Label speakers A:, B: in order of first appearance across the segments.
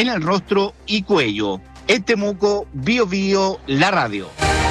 A: en el rostro y cuello. En Temuco, Bio Bio, la radio.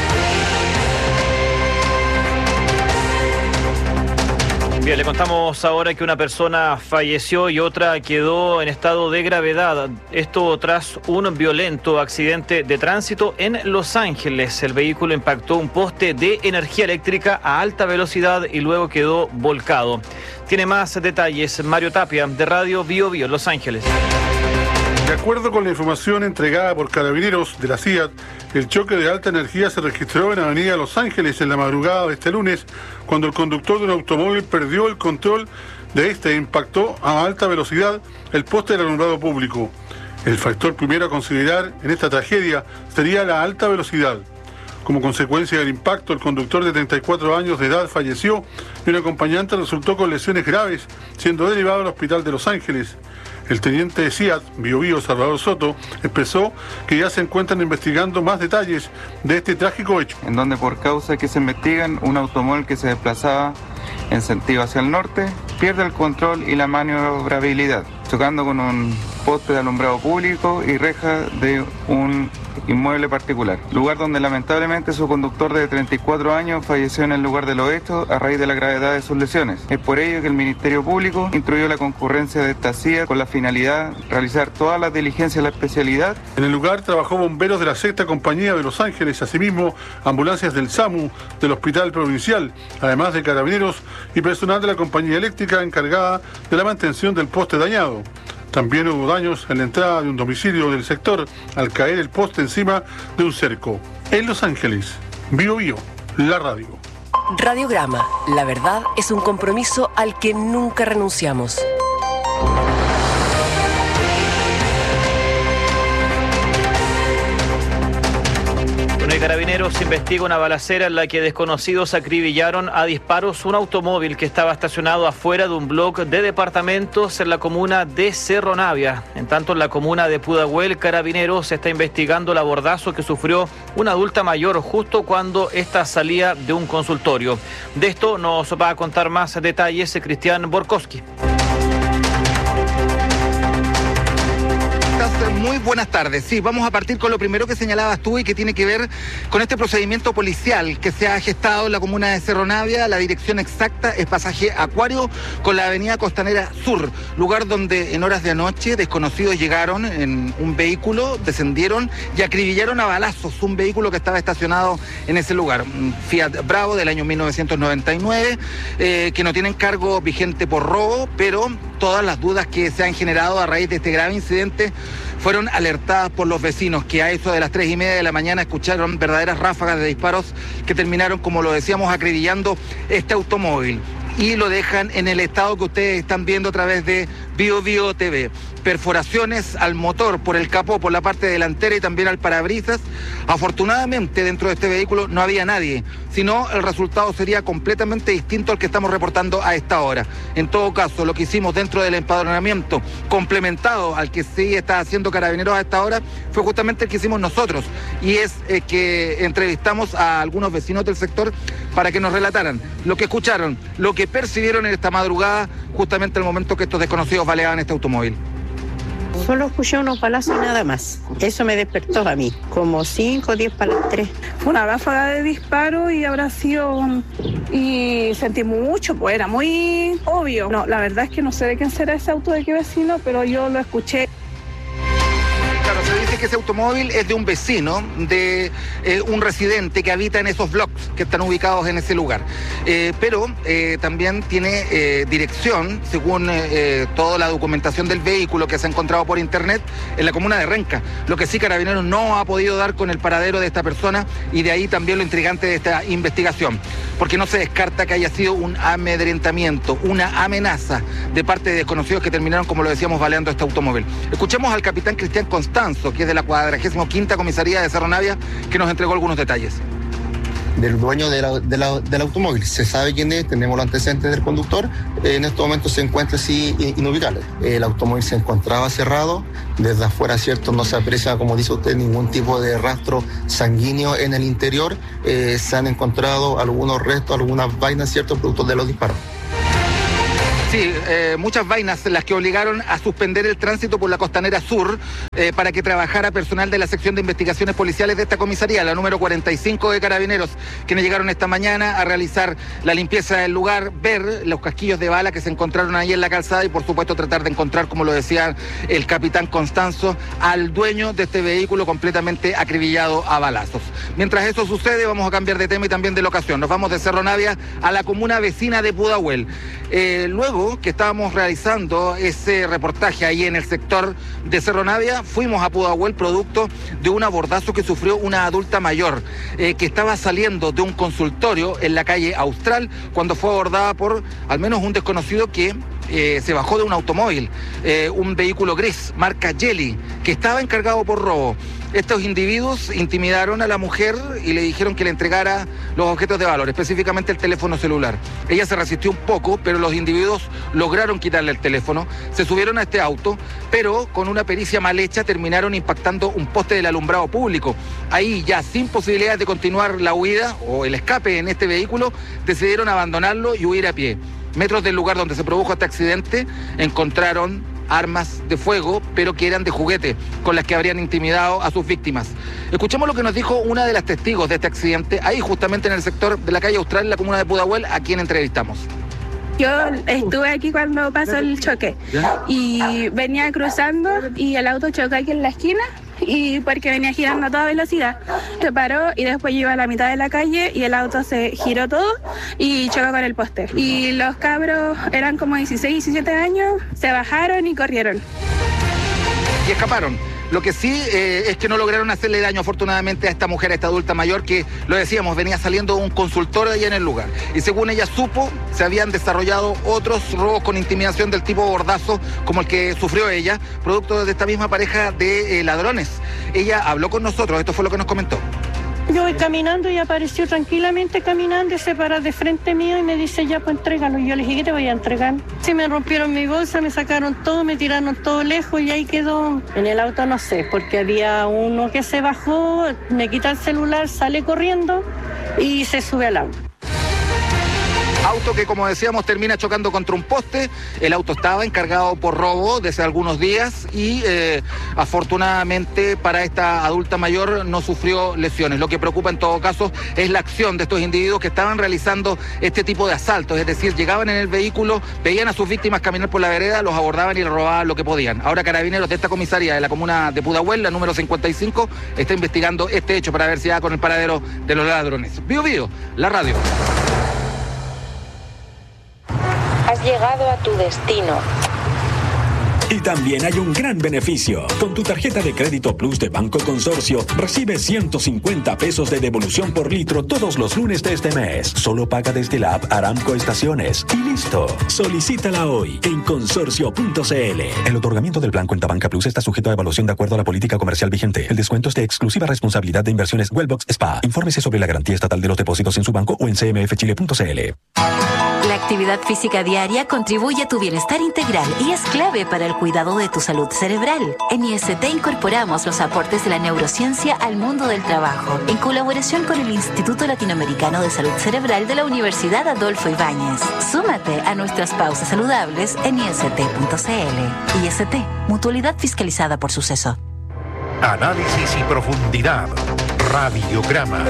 B: Bien, le contamos ahora que una persona falleció y otra quedó en estado de gravedad. Esto tras un violento accidente de tránsito en Los Ángeles. El vehículo impactó un poste de energía eléctrica a alta velocidad y luego quedó volcado. Tiene más detalles Mario Tapia, de Radio Bio Bio, Los Ángeles.
C: De acuerdo con la información entregada por Carabineros de la CIAT, el choque de alta energía se registró en Avenida Los Ángeles en la madrugada de este lunes, cuando el conductor de un automóvil perdió el control de este e impactó a alta velocidad el poste del alumbrado público. El factor primero a considerar en esta tragedia sería la alta velocidad. Como consecuencia del impacto, el conductor de 34 años de edad falleció y un acompañante resultó con lesiones graves, siendo derivado al hospital de Los Ángeles. El teniente de CIAT, Bio Bio, Salvador Soto, expresó que ya se encuentran investigando más detalles de este trágico hecho.
D: En donde por causa que se investigan, un automóvil que se desplazaba en sentido hacia el norte pierde el control y la maniobrabilidad, chocando con un poste de alumbrado público y reja de un inmueble particular, lugar donde lamentablemente su conductor de 34 años falleció en el lugar de los hechos a raíz de la gravedad de sus lesiones. Es por ello que el Ministerio Público instruyó la concurrencia de esta CIA con la finalidad de realizar todas las diligencias de la especialidad.
C: En el lugar trabajó bomberos de la 6ª Compañía de Los Ángeles, asimismo ambulancias del SAMU, del Hospital Provincial, además de carabineros y personal de la compañía eléctrica encargada de la mantención del poste dañado. También hubo daños en la entrada de un domicilio del sector al caer el poste encima de un cerco. En Los Ángeles, Bio Bio, la radio.
E: Radiograma, la verdad es un compromiso al que nunca renunciamos.
B: Carabineros investiga una balacera en la que desconocidos acribillaron a disparos un automóvil que estaba estacionado afuera de un bloque de departamentos en la comuna de Cerro Navia. En tanto, en la comuna de Pudahuel, Carabineros está investigando el abordazo que sufrió una adulta mayor justo cuando ésta salía de un consultorio. De esto nos va a contar más detalles Cristian Borkowski.
F: Muy buenas tardes. Sí, vamos a partir con lo primero que señalabas tú y que tiene que ver con este procedimiento policial que se ha gestado en la comuna de Cerro Navia. La dirección exacta es pasaje Acuario con la avenida Costanera Sur, lugar donde en horas de anoche desconocidos llegaron en un vehículo, descendieron y acribillaron a balazos un vehículo que estaba estacionado en ese lugar. Un Fiat Bravo del año 1999, que no tienen cargo vigente por robo, pero todas las dudas que se han generado a raíz de este grave incidente fueron alertadas por los vecinos, que a eso de las 3:30 de la mañana escucharon verdaderas ráfagas de disparos que terminaron, como lo decíamos, acribillando este automóvil. Y lo dejan en el estado que ustedes están viendo a través de Bio Bio TV. Perforaciones al motor por el capó, por la parte delantera y también al parabrisas. Afortunadamente dentro de este vehículo no había nadie, sino el resultado sería completamente distinto al que estamos reportando a esta hora. En todo caso, lo que hicimos dentro del empadronamiento, complementado al que sí está haciendo Carabineros a esta hora, fue justamente el que hicimos nosotros, y es que entrevistamos a algunos vecinos del sector para que nos relataran lo que escucharon, lo que percibieron en esta madrugada, justamente el momento que estos desconocidos baleaban este automóvil.
G: Solo escuché unos balazos y nada más. Eso me despertó a mí, como 5 o 10 para las 3.
H: Fue una ráfaga de disparo y habrá sido... Y sentí mucho, pues era muy obvio. No, la verdad es que no sé de quién será ese auto, de qué vecino, pero yo lo escuché.
F: Claro, se dice que ese automóvil es de un vecino, de un residente que habita en esos blocks que están ubicados en ese lugar. Pero también tiene dirección, según toda la documentación del vehículo que se ha encontrado por internet, en la comuna de Renca. Lo que sí Carabineros no ha podido dar con el paradero de esta persona, y de ahí también lo intrigante de esta investigación, porque no se descarta que haya sido un amedrentamiento, una amenaza de parte de desconocidos que terminaron, como lo decíamos, baleando este automóvil. Escuchemos al capitán Cristian Constanzo, que es de la 45ª Comisaría de Cerro Navia, que nos entregó algunos detalles.
I: Del dueño del automóvil. Se sabe quién es, tenemos los antecedentes del conductor. En estos momentos se encuentra así inubicable. El automóvil se encontraba cerrado. Desde afuera, cierto, no se aprecia, como dice usted, ningún tipo de rastro sanguíneo en el interior. Se han encontrado algunos restos, algunas vainas, cierto, producto de los disparos.
F: Sí, muchas vainas las que obligaron a suspender el tránsito por la Costanera Sur para que trabajara personal de la sección de investigaciones policiales de esta comisaría, la número 45 de Carabineros, quienes llegaron esta mañana a realizar la limpieza del lugar, ver los casquillos de bala que se encontraron ahí en la calzada y por supuesto tratar de encontrar, como lo decía el capitán Constanzo, al dueño de este vehículo completamente acribillado a balazos. Mientras eso sucede, vamos a cambiar de tema y también de locación. Nos vamos de Cerro Navia a la comuna vecina de Pudahuel. Luego que estábamos realizando ese reportaje ahí en el sector de Cerro Navia, fuimos a Pudahuel producto de un abordazo que sufrió una adulta mayor que estaba saliendo de un consultorio en la calle Austral cuando fue abordada por al menos un desconocido que se bajó de un automóvil, un vehículo gris, marca Jelly, que estaba encargado por robo. Estos individuos intimidaron a la mujer y le dijeron que le entregara los objetos de valor, específicamente el teléfono celular. Ella se resistió un poco, pero los individuos lograron quitarle el teléfono, se subieron a este auto, pero con una pericia mal hecha terminaron impactando un poste del alumbrado público. Ahí, ya sin posibilidades de continuar la huida o el escape en este vehículo, decidieron abandonarlo y huir a pie. Metros del lugar donde se produjo este accidente encontraron armas de fuego, pero que eran de juguete, con las que habrían intimidado a sus víctimas. Escuchemos lo que nos dijo una de las testigos de este accidente, ahí justamente en el sector de la calle Austral, en la comuna de Pudahuel, a quien entrevistamos.
H: Yo estuve aquí cuando pasó el choque.
F: ¿Ya?
H: Y venía cruzando y el auto chocó aquí en la esquina y porque venía girando a toda velocidad. Se paró y después yo iba a la mitad de la calle y el auto se giró todo y chocó con el poste. Y los cabros eran como 16, 17 años, se bajaron y corrieron.
F: Y escaparon. Lo que sí es que no lograron hacerle daño afortunadamente a esta mujer, a esta adulta mayor que, lo decíamos, venía saliendo de un consultorio allá en el lugar. Y según ella supo, se habían desarrollado otros robos con intimidación del tipo bordazo, como el que sufrió ella, producto de esta misma pareja de ladrones. Ella habló con nosotros, esto fue lo que nos comentó.
J: Yo voy caminando y apareció tranquilamente caminando y se para de frente mío y me dice, ya pues entrégalo. Y yo le dije, ¿qué te voy a entregar? Sí, me rompieron mi bolsa, me sacaron todo, me tiraron todo lejos y ahí quedó. En el auto no sé, porque había uno que se bajó, me quita el celular, sale corriendo y se sube al auto.
F: Auto que, como decíamos, termina chocando contra un poste. El auto estaba encargado por robo desde algunos días y afortunadamente para esta adulta mayor no sufrió lesiones. Lo que preocupa en todo caso es la acción de estos individuos que estaban realizando este tipo de asaltos, es decir, llegaban en el vehículo, veían a sus víctimas caminar por la vereda, los abordaban y les robaban lo que podían. Ahora Carabineros de esta comisaría de la comuna de Pudahuel, la número 55, está investigando este hecho para ver si da con el paradero de los ladrones. Bío Bío, la radio.
K: Has llegado a tu destino.
L: Y también hay un gran beneficio. Con tu tarjeta de crédito Plus de Banco Consorcio, recibes 150 pesos de devolución por litro todos los lunes de este mes. Solo paga desde la app Aramco Estaciones. Y listo. Solicítala hoy en consorcio.cl. El otorgamiento del plan Cuentabanca Plus está sujeto a evaluación de acuerdo a la política comercial vigente. El descuento es de exclusiva responsabilidad de Inversiones Wellbox SPA. Infórmese sobre la garantía estatal de los depósitos en su banco o en cmfchile.cl.
M: La actividad física diaria contribuye a tu bienestar integral y es clave para el cuidado de tu salud cerebral. En IST incorporamos los aportes de la neurociencia al mundo del trabajo, en colaboración con el Instituto Latinoamericano de Salud Cerebral de la Universidad Adolfo Ibáñez. Súmate a nuestras pausas saludables en ist.cl. IST, mutualidad fiscalizada por Suceso.
N: Análisis y profundidad. Radiograma.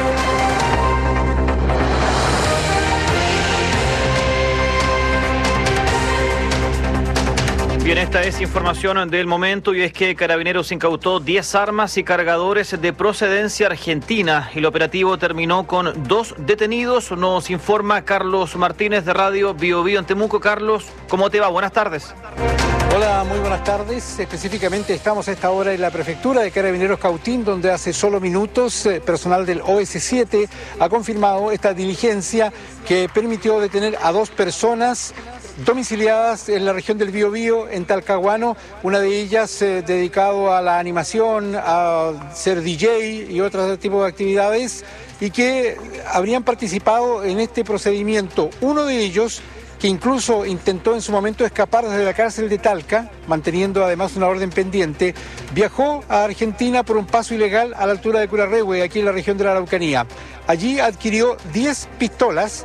B: Bien, esta es información del momento y es que Carabineros incautó 10 armas y cargadores de procedencia argentina. El operativo terminó con 2 detenidos. Nos informa Carlos Martínez de Radio Bío Bío en Temuco. Carlos, ¿cómo te va? Buenas tardes.
O: Hola, muy buenas tardes. Específicamente estamos a esta hora en la prefectura de Carabineros Cautín, donde hace solo minutos personal del OS7 ha confirmado esta diligencia que permitió detener a 2 personas domiciliadas en la región del Biobío, en Talcahuano, una de ellas dedicado a la animación, a ser DJ y otros tipos de actividades, y que habrían participado en este procedimiento. Uno de ellos, que incluso intentó en su momento escapar desde la cárcel de Talca, manteniendo además una orden pendiente, viajó a Argentina por un paso ilegal a la altura de Curarrehue, aquí en la región de la Araucanía. Allí adquirió 10 pistolas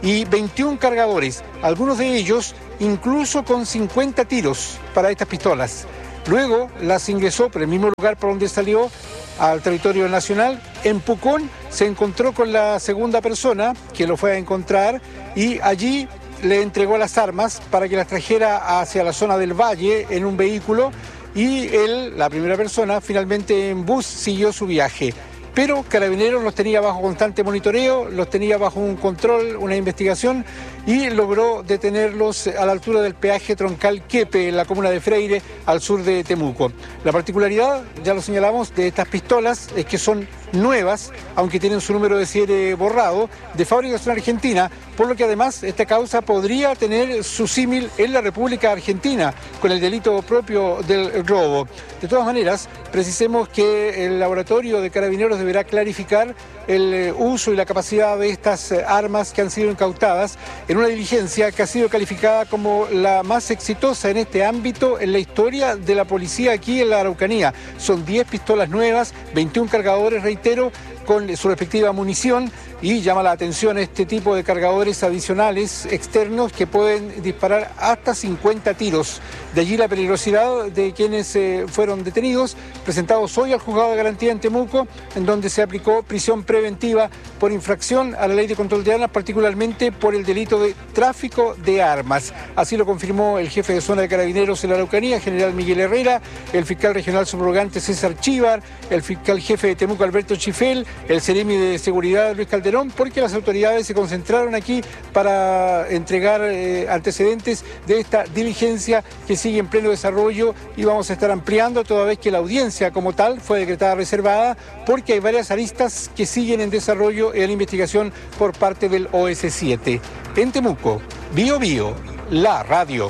O: y 21 cargadores, algunos de ellos incluso con 50 tiros para estas pistolas. Luego las ingresó por el mismo lugar por donde salió al territorio nacional. En Pucón se encontró con la segunda persona que lo fue a encontrar y allí le entregó las armas para que las trajera hacia la zona del Valle en un vehículo y él, la primera persona, finalmente en bus siguió su viaje. Pero Carabineros los tenía bajo constante monitoreo, los tenía bajo un control, una investigación y logró detenerlos a la altura del peaje troncal Quepe, en la comuna de Freire, al sur de Temuco. La particularidad, ya lo señalamos, de estas pistolas es que son nuevas, aunque tienen su número de serie borrado, de fabricación argentina, por lo que además esta causa podría tener su símil en la República Argentina, con el delito propio del robo. De todas maneras, precisemos que el laboratorio de Carabineros deberá clarificar el uso y la capacidad de estas armas que han sido incautadas en una diligencia que ha sido calificada como la más exitosa en este ámbito en la historia de la policía aquí en la Araucanía. Son 10 pistolas nuevas, 21 cargadores, reitero, con su respectiva munición, y llama la atención este tipo de cargadores adicionales externos que pueden disparar hasta 50 tiros. De allí la peligrosidad de quienes fueron detenidos, presentados hoy al juzgado de garantía en Temuco, en donde se aplicó prisión preventiva por infracción a la ley de control de armas, particularmente por el delito de tráfico de armas. Así lo confirmó el jefe de zona de Carabineros en la Araucanía, general Miguel Herrera, el fiscal regional subrogante César Chívar, el fiscal jefe de Temuco Alberto Chifel, el seremi de seguridad Luis Calderón, porque las autoridades se concentraron aquí para entregar antecedentes de esta diligencia que sigue en pleno desarrollo, y vamos a estar ampliando toda vez que la audiencia como tal fue decretada reservada, porque hay varias aristas que siguen en desarrollo en la investigación por parte del OS7. En Temuco, Bio Bio, la radio.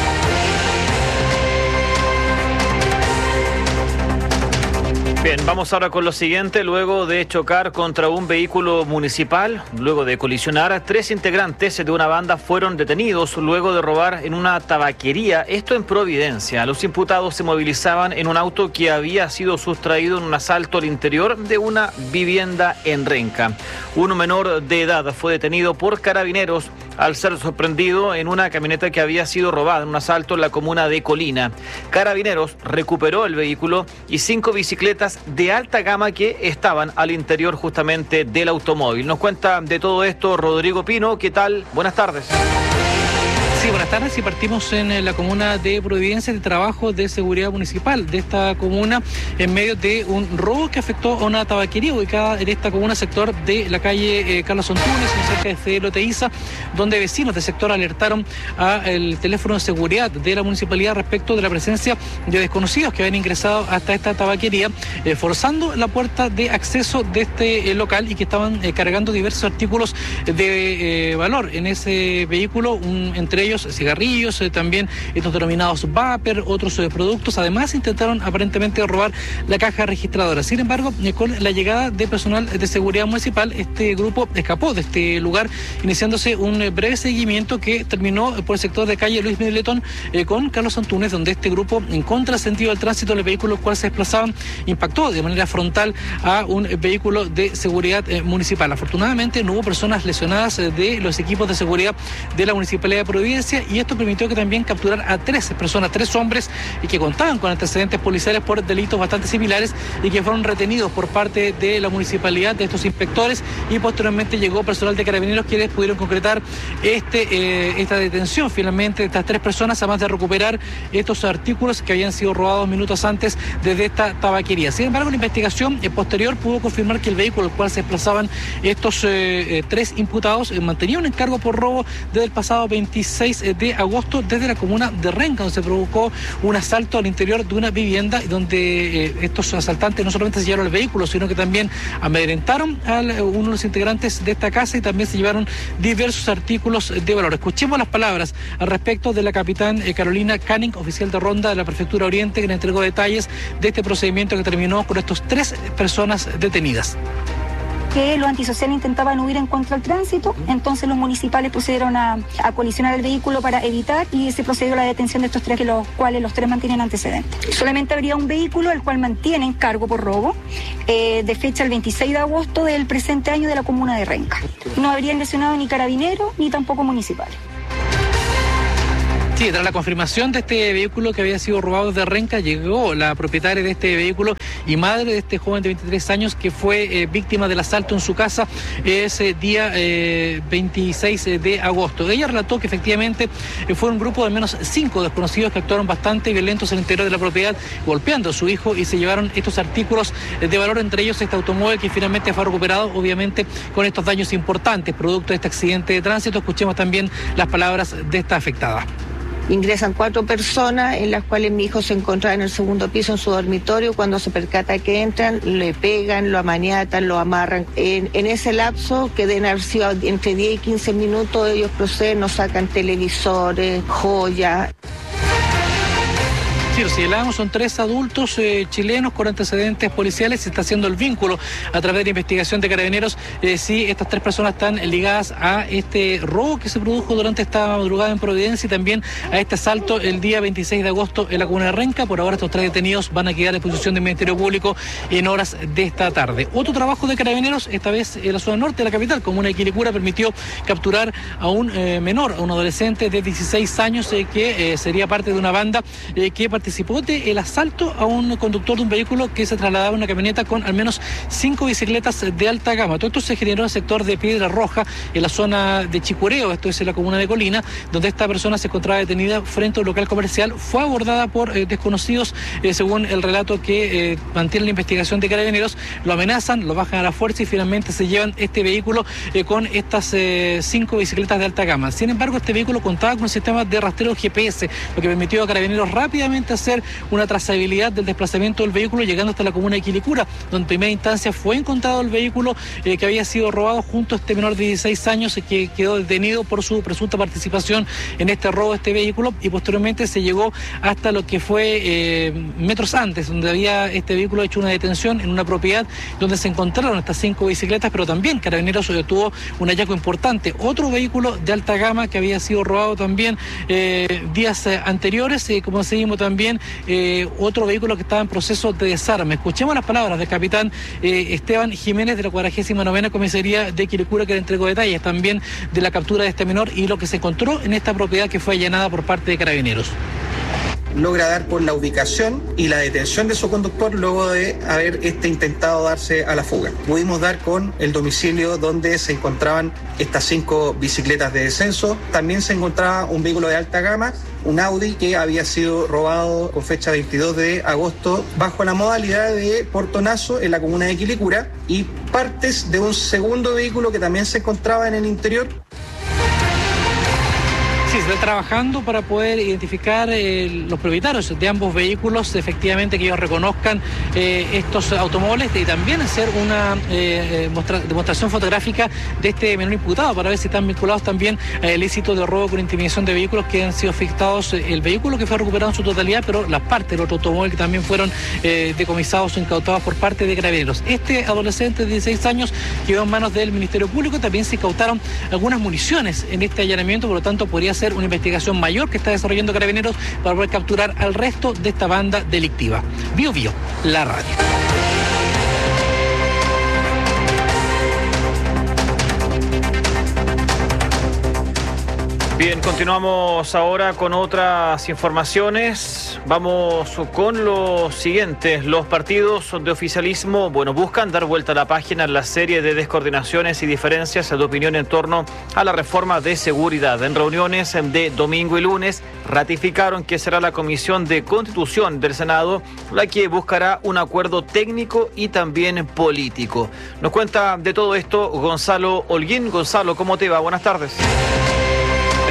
B: Bien, vamos ahora con lo siguiente. Luego de chocar contra un vehículo municipal, luego de colisionar, 3 integrantes de una banda fueron detenidos luego de robar en una tabaquería, esto en Providencia. Los imputados se movilizaban en un auto que había sido sustraído en un asalto al interior de una vivienda en Renca. Un menor de edad fue detenido por Carabineros al ser sorprendido en una camioneta que había sido robada en un asalto en la comuna de Colina. Carabineros recuperó el vehículo y 5 bicicletas de alta gama que estaban al interior justamente del automóvil. Nos cuenta de todo esto Rodrigo Pino. ¿Qué tal? Buenas tardes.
P: Sí, buenas tardes. Y partimos en la comuna de Providencia de trabajo de seguridad municipal de esta comuna en medio de un robo que afectó a una tabaquería ubicada en esta comuna, sector de la calle Carlos Antunes, cerca de Fidel Teiza, donde vecinos del sector alertaron al teléfono de seguridad de la municipalidad respecto de la presencia de desconocidos que habían ingresado hasta esta tabaquería, forzando la puerta de acceso de este local y que estaban cargando diversos artículos de valor en ese vehículo, entre ellos cigarrillos, también estos denominados vapor, otros productos. Además intentaron aparentemente robar la caja registradora. Sin embargo, con la llegada de personal de seguridad municipal, este grupo escapó de este lugar, iniciándose un breve seguimiento que terminó por el sector de calle Luis Middleton con Carlos Antunes, donde este grupo, en contrasentido del tránsito del vehículo al cual se desplazaban, impactó de manera frontal a un vehículo de seguridad municipal. Afortunadamente no hubo personas lesionadas de los equipos de seguridad de la Municipalidad de Providencia, y esto permitió que también capturar a 3 personas, 3 hombres, y que contaban con antecedentes policiales por delitos bastante similares y que fueron retenidos por parte de la municipalidad, de estos inspectores, y posteriormente llegó personal de Carabineros quienes pudieron concretar esta detención finalmente de estas 3 personas, además de recuperar estos artículos que habían sido robados minutos antes desde esta tabaquería. Sin embargo, la investigación posterior pudo confirmar que el vehículo al cual se desplazaban estos 3 imputados mantenía un encargo por robo desde el pasado 26 de agosto desde la comuna de Renca, donde se provocó un asalto al interior de una vivienda, donde estos asaltantes no solamente se llevaron el vehículo, sino que también amedrentaron a uno de los integrantes de esta casa y también se llevaron diversos artículos de valor. Escuchemos las palabras al respecto de la capitán Carolina Canning, oficial de ronda de la Prefectura Oriente, que le entregó detalles de este procedimiento que terminó con estos 3 personas detenidas.
Q: que los antisociales intentaban huir en contra del tránsito, entonces los municipales procedieron a colisionar el vehículo para evitar y se procedió a la detención de estos tres, que los cuales los tres mantienen antecedentes. Solamente habría un vehículo el cual mantiene en cargo por robo, de fecha el 26 de agosto del presente año, de la comuna de Renca. No habrían lesionado ni carabineros ni tampoco municipales.
P: Sí, tras la confirmación de este vehículo que había sido robado desde Renca, llegó la propietaria de este vehículo y madre de este joven de 23 años que fue víctima del asalto en su casa ese día 26 de agosto. Ella relató que efectivamente fue un grupo de al menos 5 desconocidos que actuaron bastante violentos en el interior de la propiedad, golpeando a su hijo, y se llevaron estos artículos de valor, entre ellos este automóvil que finalmente fue recuperado, obviamente con estos daños importantes producto de este accidente de tránsito. Escuchemos también las palabras de esta afectada.
R: Ingresan 4 personas, en las cuales mi hijo se encontraba en el segundo piso en su dormitorio. Cuando se percata que entran, le pegan, lo amaniatan, lo amarran. En ese lapso, que deben haber sido entre 10 y 15 minutos, ellos proceden, nos sacan televisores, joyas.
P: Si hablamos, son 3 adultos chilenos con antecedentes policiales. Se está haciendo el vínculo a través de la investigación de Carabineros si estas 3 personas están ligadas a este robo que se produjo durante esta madrugada en Providencia y también a este asalto el día 26 de agosto en la comuna de Renca. Por ahora estos 3 detenidos van a quedar a disposición del Ministerio Público en horas de esta tarde. Otro trabajo de Carabineros, esta vez en la zona norte de la capital, comuna de Quilicura, permitió capturar a un menor, a un adolescente de 16 años que sería parte de una banda que participó del asalto a un conductor de un vehículo que se trasladaba en una camioneta con al menos 5 bicicletas de alta gama. Todo esto se generó en el sector de Piedra Roja, en la zona de Chicureo, esto es en la comuna de Colina, donde esta persona se encontraba detenida frente a un local comercial. Fue abordada por desconocidos, según el relato que mantiene la investigación de Carabineros. Lo amenazan, lo bajan a la fuerza y finalmente se llevan este vehículo con estas 5 bicicletas de alta gama. Sin embargo, este vehículo contaba con un sistema de rastreo GPS, lo que permitió a Carabineros rápidamente hacer una trazabilidad del desplazamiento del vehículo, llegando hasta la comuna de Quilicura, donde en primera instancia fue encontrado el vehículo que había sido robado junto a este menor de 16 años que quedó detenido por su presunta participación en este robo de este vehículo, y posteriormente se llegó hasta lo que fue metros antes, donde había este vehículo hecho una detención en una propiedad donde se encontraron estas 5 bicicletas, pero también Carabineros tuvo un hallazgo importante, otro vehículo de alta gama que había sido robado también días anteriores, como seguimos también otro vehículo que estaba en proceso de desarme. Escuchemos las palabras del capitán Esteban Jiménez de la 49ª Comisaría de Quilicura, que le entregó detalles también de la captura de este menor y lo que se encontró en esta propiedad que fue allanada por parte de Carabineros.
S: Logra dar con la ubicación y la detención de su conductor luego de haber intentado darse a la fuga. Pudimos dar con el domicilio donde se encontraban estas 5 bicicletas de descenso. También se encontraba un vehículo de alta gama, un Audi, que había sido robado con fecha 22 de agosto bajo la modalidad de portonazo en la comuna de Quilicura, y partes de un segundo vehículo que también se encontraba en el interior.
P: Sí, se está trabajando para poder identificar los propietarios de ambos vehículos, efectivamente que ellos reconozcan estos automóviles, y también hacer una demostración fotográfica de este menor imputado para ver si están vinculados también al ilícito de robo con intimidación de vehículos, que han sido afectados el vehículo que fue recuperado en su totalidad, pero las partes del otro automóvil que también fueron decomisados o incautados por parte de Carabineros. Este adolescente de 16 años quedó en manos del Ministerio Público. También se incautaron algunas municiones en este allanamiento, por lo tanto podría ser una investigación mayor que está desarrollando Carabineros para poder capturar al resto de esta banda delictiva. Bio Bio, la radio.
B: Bien, continuamos ahora con otras informaciones. Vamos con lo siguiente. Los partidos de oficialismo, buscan dar vuelta a la página en la serie de descoordinaciones y diferencias de opinión en torno a la reforma de seguridad. En reuniones de domingo y lunes ratificaron que será la Comisión de Constitución del Senado la que buscará un acuerdo técnico y también político. Nos cuenta de todo esto Gonzalo Holguín. Gonzalo, ¿cómo te va? Buenas tardes.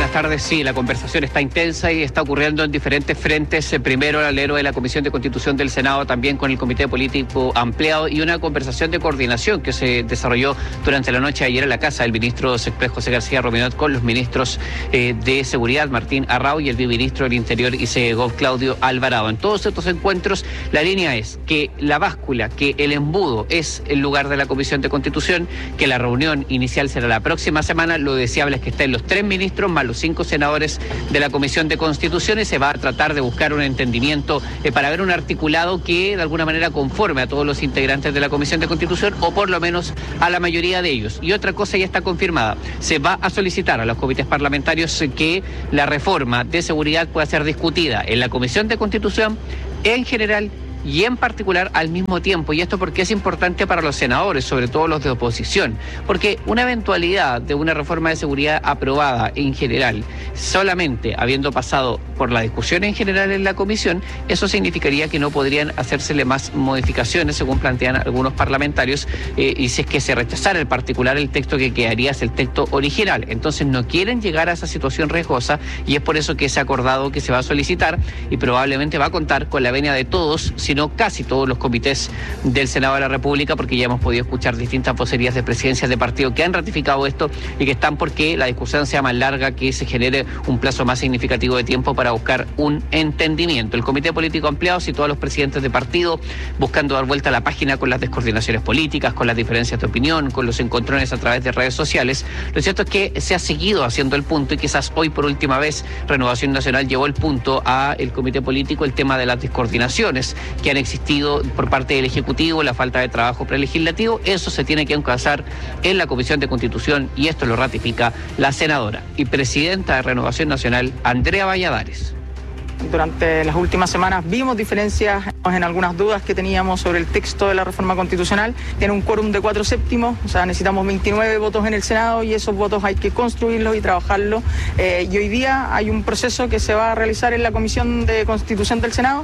T: buenas tardes. Sí, la conversación está intensa y está ocurriendo en diferentes frentes. Primero, al alero de la Comisión de Constitución del Senado, también con el Comité Político Ampliado, y una conversación de coordinación que se desarrolló durante la noche de ayer en la casa del ministro José García Rominot con los ministros de Seguridad, Martín Arrau, y el viceministro del Interior y Segov, Claudio Alvarado. En todos estos encuentros, la línea es que la báscula, que el embudo es el lugar de la Comisión de Constitución, que la reunión inicial será la próxima semana. Lo deseable es que estén los 3 ministros más los 5 senadores de la Comisión de Constitución, y se va a tratar de buscar un entendimiento para ver un articulado que de alguna manera conforme a todos los integrantes de la Comisión de Constitución, o por lo menos a la mayoría de ellos. Y otra cosa ya está confirmada: se va a solicitar a los comités parlamentarios que la reforma de seguridad pueda ser discutida en la Comisión de Constitución en general y en particular al mismo tiempo. Y esto porque es importante para los senadores, sobre todo los de oposición, porque una eventualidad de una reforma de seguridad aprobada en general, solamente habiendo pasado por la discusión en general en la comisión, eso significaría que no podrían hacérsele más modificaciones, según plantean algunos parlamentarios, y si es que se rechazara en particular el texto, que quedaría es el texto original. Entonces no quieren llegar a esa situación riesgosa, y es por eso que se ha acordado que se va a solicitar, y probablemente va a contar con la venia de todos, sino casi todos los comités del Senado de la República, porque ya hemos podido escuchar distintas vocerías de presidencias de partido que han ratificado esto y que están porque la discusión sea más larga, que se genere un plazo más significativo de tiempo para buscar un entendimiento. El Comité Político Ampliado y todos los presidentes de partido buscando dar vuelta a la página con las descoordinaciones políticas, con las diferencias de opinión, con los encontrones a través de redes sociales. Lo cierto es que se ha seguido haciendo el punto, y quizás hoy por última vez Renovación Nacional llevó el punto a el Comité Político, el tema de las descoordinaciones que han existido por parte del Ejecutivo, la falta de trabajo prelegislativo. Eso se tiene que encauzar en la Comisión de Constitución, y esto lo ratifica la senadora y presidenta de Renovación Nacional, Andrea Valladares.
U: Durante las últimas semanas vimos diferencias en algunas dudas que teníamos sobre el texto de la reforma constitucional. Tiene un quórum de 4/7, o sea, necesitamos 29 votos en el Senado, y esos votos hay que construirlos y trabajarlos. Y hoy día hay un proceso que se va a realizar en la Comisión de Constitución del Senado.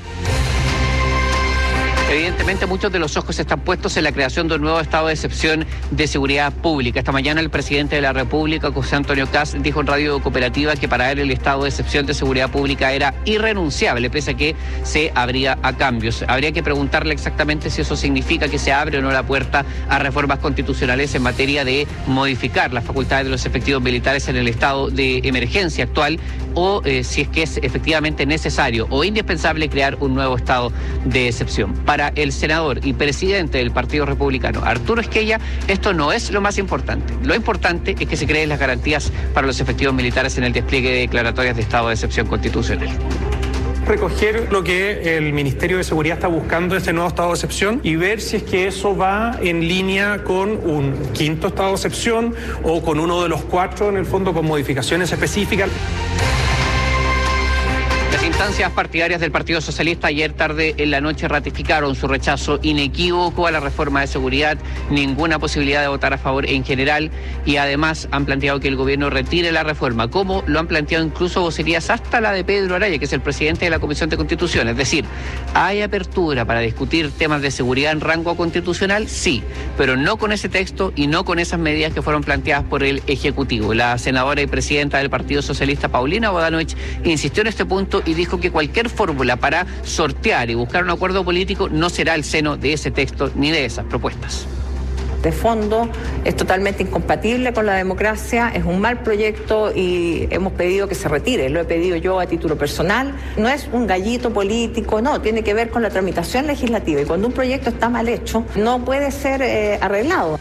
T: Evidentemente muchos de los ojos están puestos en la creación de un nuevo estado de excepción de seguridad pública. Esta mañana el presidente de la República, José Antonio Kast, dijo en Radio Cooperativa que para él el estado de excepción de seguridad pública era irrenunciable, pese a que se abría a cambios. Habría que preguntarle exactamente si eso significa que se abre o no la puerta a reformas constitucionales en materia de modificar las facultades de los efectivos militares en el estado de emergencia actual, o si es que es efectivamente necesario o indispensable crear un nuevo estado de excepción. Para el senador y presidente del Partido Republicano, Arturo Esquella, esto no es lo más importante. Lo importante es que se creen las garantías para los efectivos militares en el despliegue de declaratorias de estado de excepción constitucional.
V: Recoger lo que el Ministerio de Seguridad está buscando, este nuevo estado de excepción, y ver si es que eso va en línea con un 5º estado de excepción o con uno de los 4, en el fondo, con modificaciones específicas.
T: Las instancias partidarias del Partido Socialista ayer tarde en la noche ratificaron su rechazo inequívoco a la reforma de seguridad, ninguna posibilidad de votar a favor en general, y además han planteado que el gobierno retire la reforma, como lo han planteado incluso vocerías hasta la de Pedro Araya, que es el presidente de la Comisión de Constitución. Es decir, ¿hay apertura para discutir temas de seguridad en rango constitucional? Sí, pero no con ese texto y no con esas medidas que fueron planteadas por el Ejecutivo. La senadora y presidenta del Partido Socialista, Paulina Bodanovich, insistió en este punto y dijo que cualquier fórmula para sortear y buscar un acuerdo político no será el seno de ese texto ni de esas propuestas.
W: De fondo es totalmente incompatible con la democracia, es un mal proyecto y hemos pedido que se retire. Lo he pedido yo a título personal. No es un gallito político, no, tiene que ver con la tramitación legislativa, y cuando un proyecto está mal hecho no puede ser arreglado.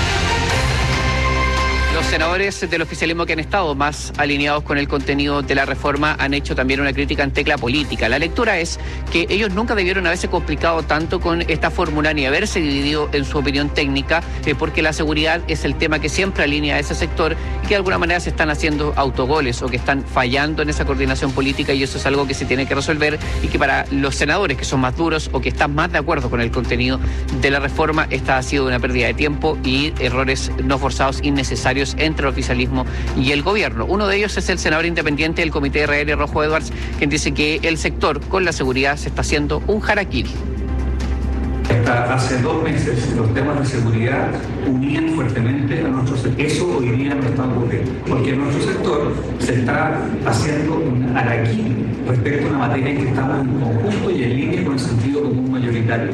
T: Los senadores del oficialismo que han estado más alineados con el contenido de la reforma han hecho también una crítica en tecla política. La lectura es que ellos nunca debieron haberse complicado tanto con esta fórmula ni haberse dividido en su opinión técnica, porque la seguridad es el tema que siempre alinea a ese sector y que de alguna manera se están haciendo autogoles o que están fallando en esa coordinación política, y eso es algo que se tiene que resolver, y que para los senadores que son más duros o que están más de acuerdo con el contenido de la reforma, esta ha sido una pérdida de tiempo y errores no forzados innecesarios entre el oficialismo y el gobierno. Uno de ellos es el senador independiente del Comité RN, Rojo Edwards, quien dice que el sector con la seguridad se está haciendo un harakiri.
X: Esta
A: hasta hace 2 meses los temas de seguridad unían fuertemente a nuestro sector. Eso hoy día no está ocurriendo, porque en nuestro sector se está haciendo un araquí respecto a una materia en que estamos en conjunto y en línea con el sentido común mayoritario.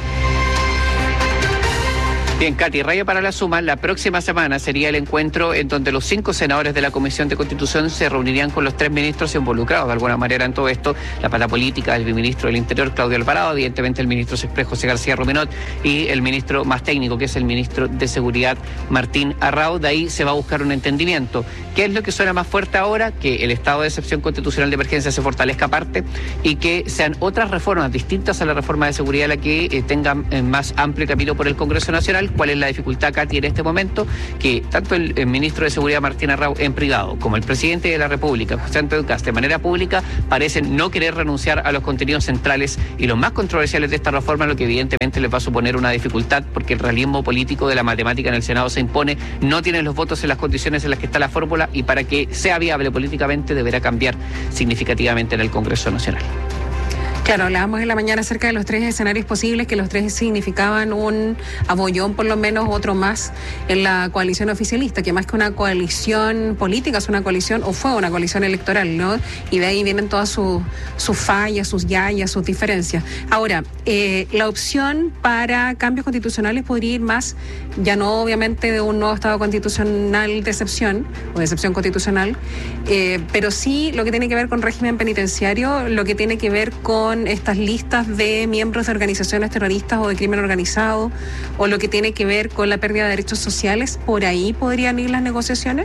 T: Bien, Katy, rayo para la suma, la próxima semana sería el encuentro en donde los 5 senadores de la Comisión de Constitución se reunirían con los 3 ministros involucrados de alguna manera en todo esto, la pata política, el ministro del Interior, Claudio Alvarado, evidentemente el ministro Exprés, José García Ruminot, y el ministro más técnico, que es el ministro de Seguridad, Martín Arrau. De ahí se va a buscar un entendimiento. ¿Qué es lo que suena más fuerte ahora? Que el estado de excepción constitucional de emergencia se fortalezca aparte y que sean otras reformas distintas a la reforma de seguridad la que tengan más amplio camino por el Congreso Nacional. ¿Cuál es la dificultad, Katy, en este momento? Que tanto el ministro de Seguridad, Martín Arrau, en privado, como el presidente de la República, José Antonio Kast, de manera pública, parecen no querer renunciar a los contenidos centrales y los más controversiales de esta reforma, lo que evidentemente les va a suponer una dificultad, porque el realismo político de la matemática en el Senado se impone, no tienen los votos en las condiciones en las que está la fórmula, y para que sea viable políticamente deberá cambiar significativamente en el Congreso Nacional.
C: Claro, hablábamos en la mañana acerca de los 3 escenarios posibles, que los 3 significaban un abollón, por lo menos otro más, en la coalición oficialista, que más que una coalición política es una coalición, o fue una coalición electoral, ¿no? Y de ahí vienen todas sus fallas, sus yayas, sus diferencias. Ahora, la opción para cambios constitucionales podría ir más, ya no obviamente de un nuevo Estado constitucional de excepción, o de excepción constitucional, pero sí lo que tiene que ver con régimen penitenciario, lo que tiene que ver con estas listas de miembros de organizaciones terroristas o de crimen organizado, o lo que tiene que ver con la pérdida de derechos sociales. ¿Por ahí podrían ir las negociaciones?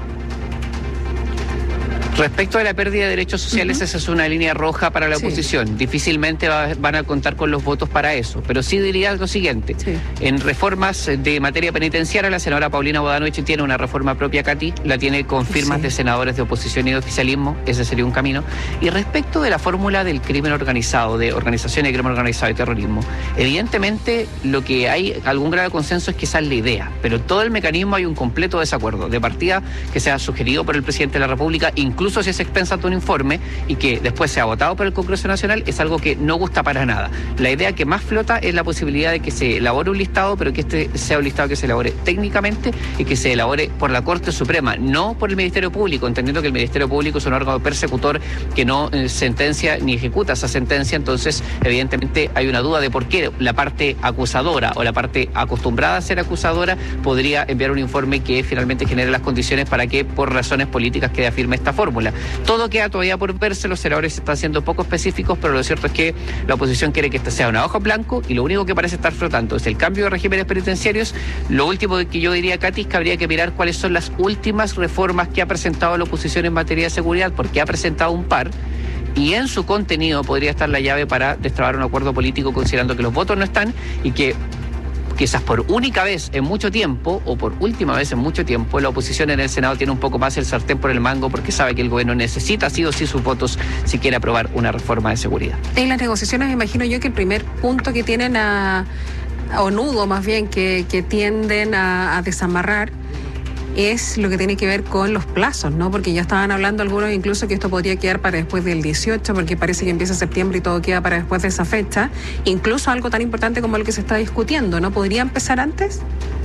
T: Respecto a la pérdida de derechos sociales, esa es una línea roja para la oposición. Difícilmente van a contar con los votos para eso. Pero sí diría lo siguiente. En reformas de materia penitenciaria, la senadora Paulina Bodanovich tiene una reforma propia, Katy, la tiene con firmas de senadores de oposición y de oficialismo. Ese sería un camino. Y respecto de la fórmula del crimen organizado, de organizaciones de crimen organizado y terrorismo, evidentemente lo que hay algún grado de consenso es que esa es la idea. Pero todo el mecanismo hay un completo desacuerdo. De partida, que sea sugerido por el presidente de la República, incluso si es expensa de un informe, y que después sea votado por el Congreso Nacional, es algo que no gusta para nada. La idea que más flota es la posibilidad de que se elabore un listado, pero que este sea un listado que se elabore técnicamente y que se elabore por la Corte Suprema, no por el Ministerio Público, entendiendo que el Ministerio Público es un órgano persecutor que no sentencia ni ejecuta esa sentencia. Entonces, evidentemente, hay una duda de por qué la parte acusadora o la parte acostumbrada a ser acusadora podría enviar un informe que finalmente genere las condiciones para que, por razones políticas, quede firme esta fórmula. Todo queda todavía por verse, los senadores están siendo poco específicos, pero lo cierto es que la oposición quiere que este sea una hoja en blanco, y lo único que parece estar flotando es el cambio de regímenes penitenciarios. Lo último que yo diría, Katy, es que habría que mirar cuáles son las últimas reformas que ha presentado la oposición en materia de seguridad, porque ha presentado un par, y en su contenido podría estar la llave para destrabar un acuerdo político, considerando que los votos no están y que quizás por única vez en mucho tiempo, o por última vez en mucho tiempo, la oposición en el Senado tiene un poco más el sartén por el mango, porque sabe que el gobierno necesita sí o sí sus votos si quiere aprobar una reforma de seguridad.
C: En las negociaciones, me imagino yo que el primer punto que tienen o nudo más bien, que tienden a desamarrar, es lo que tiene que ver con los plazos, ¿no? Porque ya estaban hablando algunos incluso que esto podría quedar para después del 18, porque parece que empieza septiembre y todo queda para después de esa fecha. Incluso algo tan importante como el que se está discutiendo, ¿no? ¿Podría empezar antes?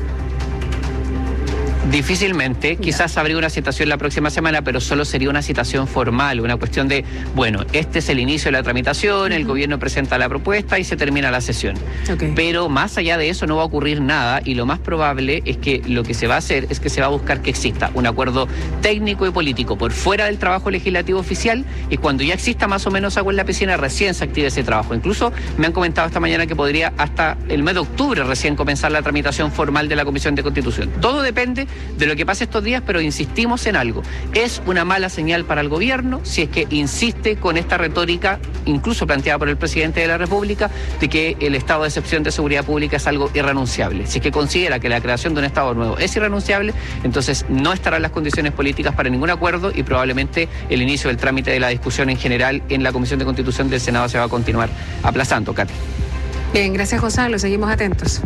T: Difícilmente, quizás habría una citación la próxima semana, pero solo sería una citación formal, una cuestión de, bueno, este es el inicio de la tramitación, el gobierno presenta la propuesta y se termina la sesión. Pero más allá de eso no va a ocurrir nada, y lo más probable es que lo que se va a hacer es que se va a buscar que exista un acuerdo técnico y político por fuera del trabajo legislativo oficial, y cuando ya exista más o menos agua en la piscina, recién se active ese trabajo. Incluso me han comentado esta mañana que podría hasta el mes de octubre recién comenzar la tramitación formal de la Comisión de Constitución. Todo depende de lo que pase estos días, pero insistimos en algo. Es una mala señal para el gobierno si es que insiste con esta retórica, incluso planteada por el presidente de la República, de que el estado de excepción de seguridad pública es algo irrenunciable. Si es que considera que la creación de un estado nuevo es irrenunciable, entonces no estarán las condiciones políticas para ningún acuerdo, y probablemente el inicio del trámite de la discusión en general en la Comisión de Constitución del Senado se va a continuar aplazando, Katy.
C: Bien, gracias, Gonzalo. Seguimos atentos.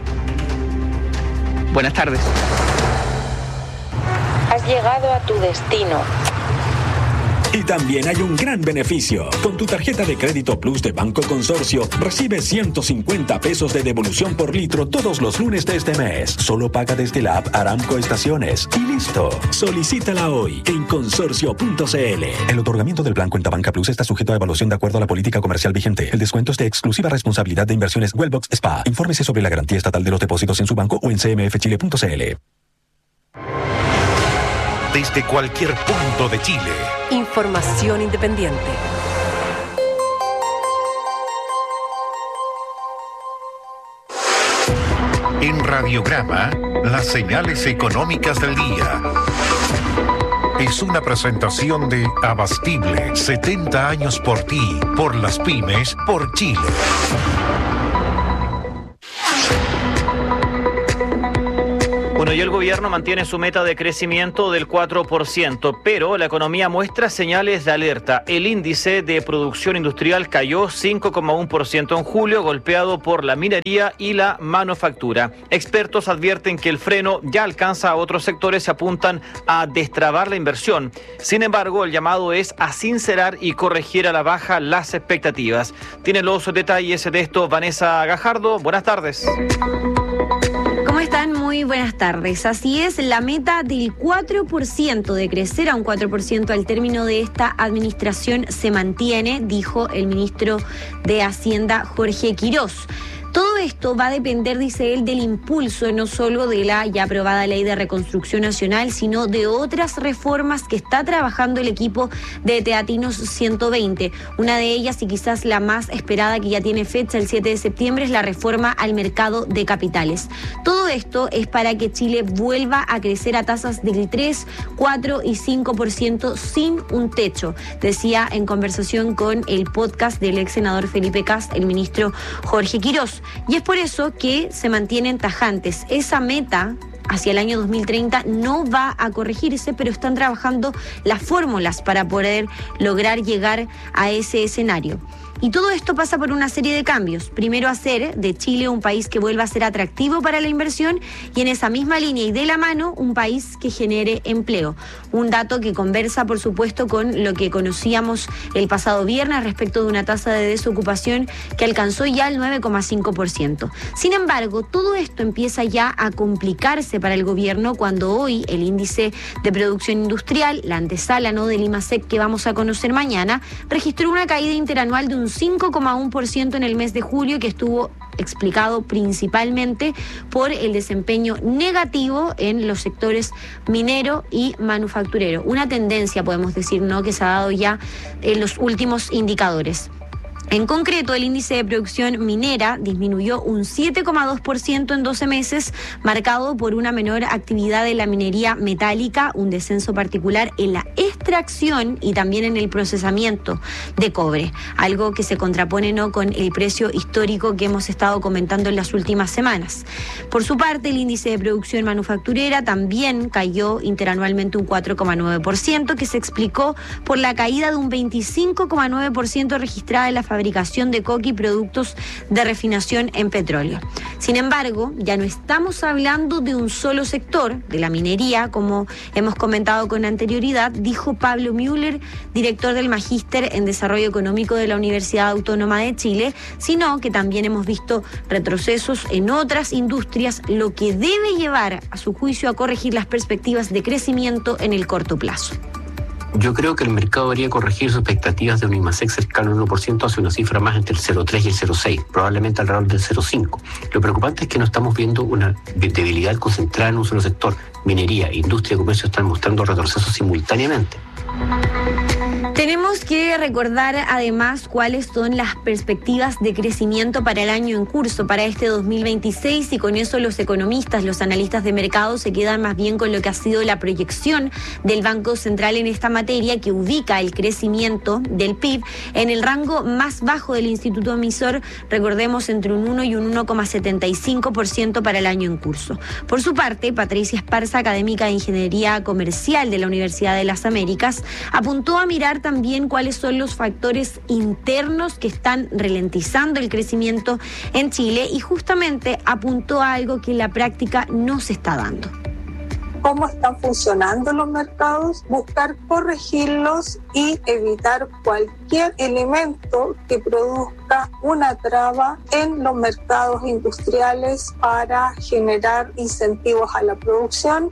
T: Buenas tardes.
K: Has llegado a tu destino.
L: Y también hay un gran beneficio. Con tu tarjeta de crédito Plus de Banco Consorcio, recibes 150 pesos de devolución por litro todos los lunes de este mes. Solo paga desde la app Aramco Estaciones. Y listo. Solicítala hoy en consorcio.cl. El otorgamiento del plan Cuenta Banca Plus está sujeto a evaluación de acuerdo a la política comercial vigente. El descuento es de exclusiva responsabilidad de Inversiones Wellbox SPA. Infórmese sobre la garantía estatal de los depósitos en su banco o en cmfchile.cl.
N: Desde cualquier punto de Chile.
D: Información independiente.
N: En Radiograma, las señales económicas del día. Es una presentación de Abastible, 70 años por ti, por las pymes, por Chile.
B: Bueno, y el gobierno mantiene su meta de crecimiento del 4%, pero la economía muestra señales de alerta. El índice de producción industrial cayó 5,1% en julio, golpeado por la minería y la manufactura. Expertos advierten que el freno ya alcanza a otros sectores y apuntan a destrabar la inversión. Sin embargo, el llamado es a sincerar y corregir a la baja las expectativas. Tiene los detalles de esto Vanessa Gajardo. Buenas tardes.
E: ¿Cómo están? Muy buenas tardes. Así es, la meta del 4%, de crecer a un 4% al término de esta administración se mantiene, dijo el ministro de Hacienda, Jorge Quirós. Todo esto va a depender, dice él, del impulso no solo de la ya aprobada Ley de Reconstrucción Nacional, sino de otras reformas que está trabajando el equipo de Teatinos 120. Una de ellas, y quizás la más esperada, que ya tiene fecha el 7 de septiembre, es la reforma al mercado de capitales. Todo esto es para que Chile vuelva a crecer a tasas del 3, 4 y 5% sin un techo, decía en conversación con el podcast del ex senador Felipe Kast, el ministro Jorge Quirós. Y es por eso que se mantienen tajantes. Esa meta hacia el año 2030 no va a corregirse, pero están trabajando las fórmulas para poder lograr llegar a ese escenario. Y todo esto pasa por una serie de cambios. Primero, hacer de Chile un país que vuelva a ser atractivo para la inversión y en esa misma línea y de la mano un país que genere empleo. Un dato que conversa, por supuesto, con lo que conocíamos el pasado viernes respecto de una tasa de desocupación que alcanzó ya el 9,5%. Sin embargo, todo esto empieza ya a complicarse para el gobierno cuando hoy el índice de producción industrial, la antesala del IMASEC que vamos a conocer mañana, registró una caída interanual de un 5,1% en el mes de julio, que estuvo explicado principalmente por el desempeño negativo en los sectores minero y manufacturero. Una tendencia, podemos decir, que se ha dado ya en los últimos indicadores. En concreto, el índice de producción minera disminuyó un 7,2% en 12 meses, marcado por una menor actividad de la minería metálica, un descenso particular en la extracción y también en el procesamiento de cobre, algo que se contrapone con el precio histórico que hemos estado comentando en las últimas semanas. Por su parte, el índice de producción manufacturera también cayó interanualmente un 4,9%, que se explicó por la caída de un 25,9% registrada en la fabricación de coque y productos de refinación en petróleo. Sin embargo, ya no estamos hablando de un solo sector, de la minería, como hemos comentado con anterioridad, dijo Pablo Müller, director del Magíster en Desarrollo Económico de la Universidad Autónoma de Chile, sino que también hemos visto retrocesos en otras industrias, lo que debe llevar, a su juicio, a corregir las perspectivas de crecimiento en el corto plazo.
G: Yo creo que el mercado debería corregir sus expectativas de un IMASEC cercano al 1% hacia una cifra más entre el 0,3 y el 0,6, probablemente alrededor del 0,5. Lo preocupante es que no estamos viendo una debilidad concentrada en un solo sector. Minería, industria y comercio están mostrando retrocesos simultáneamente.
E: Tenemos que recordar además cuáles son las perspectivas de crecimiento para el año en curso, para este 2026, y con eso los economistas, los analistas de mercado se quedan más bien con lo que ha sido la proyección del Banco Central en esta materia, que ubica el crecimiento del PIB en el rango más bajo del Instituto Emisor, recordemos, entre un 1 y un 1,75% para el año en curso. Por su parte, Patricia Esparza, académica de Ingeniería Comercial de la Universidad de las Américas, apuntó a mirar también cuáles son los factores internos que están ralentizando el crecimiento en Chile, y justamente apuntó a algo que en la práctica no se está dando.
H: cómo están funcionando los mercados, buscar corregirlos y evitar cualquier elemento que produzca una traba en los mercados industriales para generar incentivos a la producción.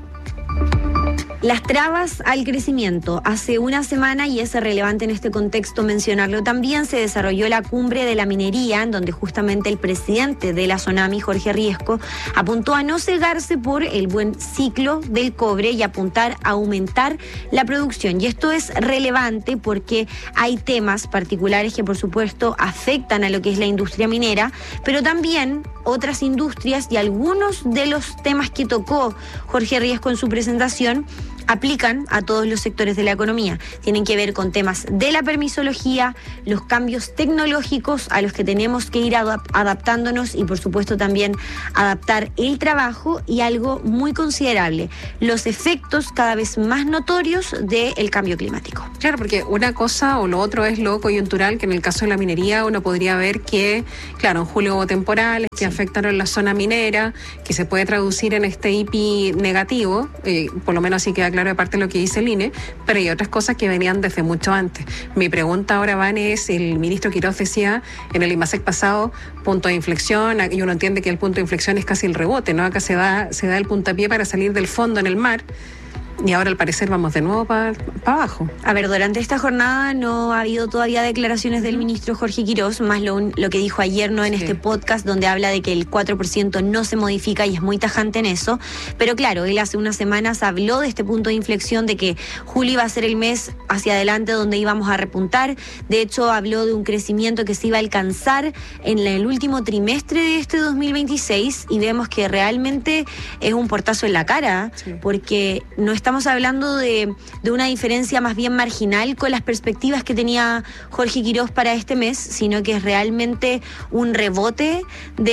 E: Las trabas al crecimiento. Hace una semana, y es relevante en este contexto mencionarlo también, se desarrolló la cumbre de la minería, en donde justamente el presidente de la SONAMI, Jorge Riesco, apuntó a no cegarse por el buen ciclo del cobre y apuntar a aumentar la producción. Y esto es relevante porque hay temas particulares que por supuesto afectan a lo que es la industria minera, pero también otras industrias, y algunos de los temas que tocó Jorge Riesco en su presentación aplican a todos los sectores de la economía. Tienen que ver con temas de la permisología, los cambios tecnológicos a los que tenemos que ir adaptándonos y por supuesto también adaptar el trabajo, y algo muy considerable, los efectos cada vez más notorios del cambio climático.
C: Claro, porque una cosa o lo otro es lo coyuntural, que en el caso de la minería uno podría ver que, claro, en julio hubo temporales que afectaron la zona minera, que se puede traducir en este IPI negativo, por lo menos así queda claro de parte de lo que dice el INE, pero hay otras cosas que venían desde mucho antes. Mi pregunta ahora, Van, es, el ministro Quirós decía en el IMASEC pasado, punto de inflexión, y uno entiende que el punto de inflexión es casi el rebote, ¿no? Acá se da el puntapié para salir del fondo en el mar. Y ahora al parecer vamos de nuevo para abajo.
E: A ver, durante esta jornada no ha habido todavía declaraciones del ministro Jorge Quirós, más lo que dijo ayer, ¿no? En este podcast, donde habla de que el 4% no se modifica y es muy tajante en eso. Pero claro, él hace unas semanas habló de este punto de inflexión, de que julio iba a ser el mes hacia adelante donde íbamos a repuntar. De hecho, habló de un crecimiento que se iba a alcanzar en el último trimestre de este 2026, y vemos que realmente es un portazo en la cara, porque no estamos hablando de una diferencia más bien marginal con las perspectivas que tenía Jorge Quirós para este mes, sino que es realmente un rebote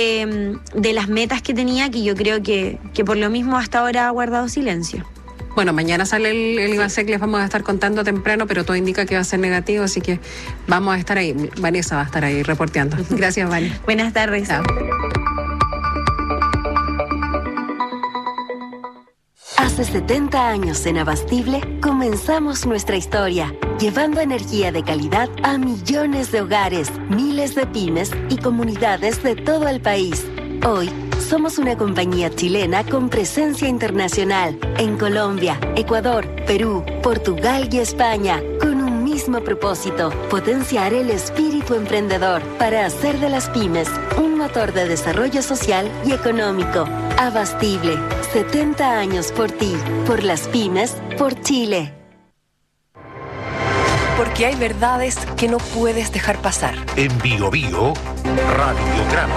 E: de las metas que tenía, que yo creo que por lo mismo hasta ahora ha guardado silencio.
C: Bueno, mañana sale el IMASEC, les vamos a estar contando temprano, pero todo indica que va a ser negativo, así que vamos a estar ahí. Vanessa va a estar ahí reporteando. Gracias, Vani.
E: Buenas tardes.
C: Chao.
M: Hace 70 años en Abastible comenzamos nuestra historia, llevando energía de calidad a millones de hogares, miles de pymes y comunidades de todo el país. Hoy somos una compañía chilena con presencia internacional en Colombia, Ecuador, Perú, Portugal y España, con un mismo propósito: potenciar el espíritu emprendedor para hacer de las pymes un motor de desarrollo social y económico. Abastible, 70 años por ti, por las pymes, por Chile.
D: Porque hay verdades que no puedes dejar pasar.
N: En Bio Bio, Radiograma.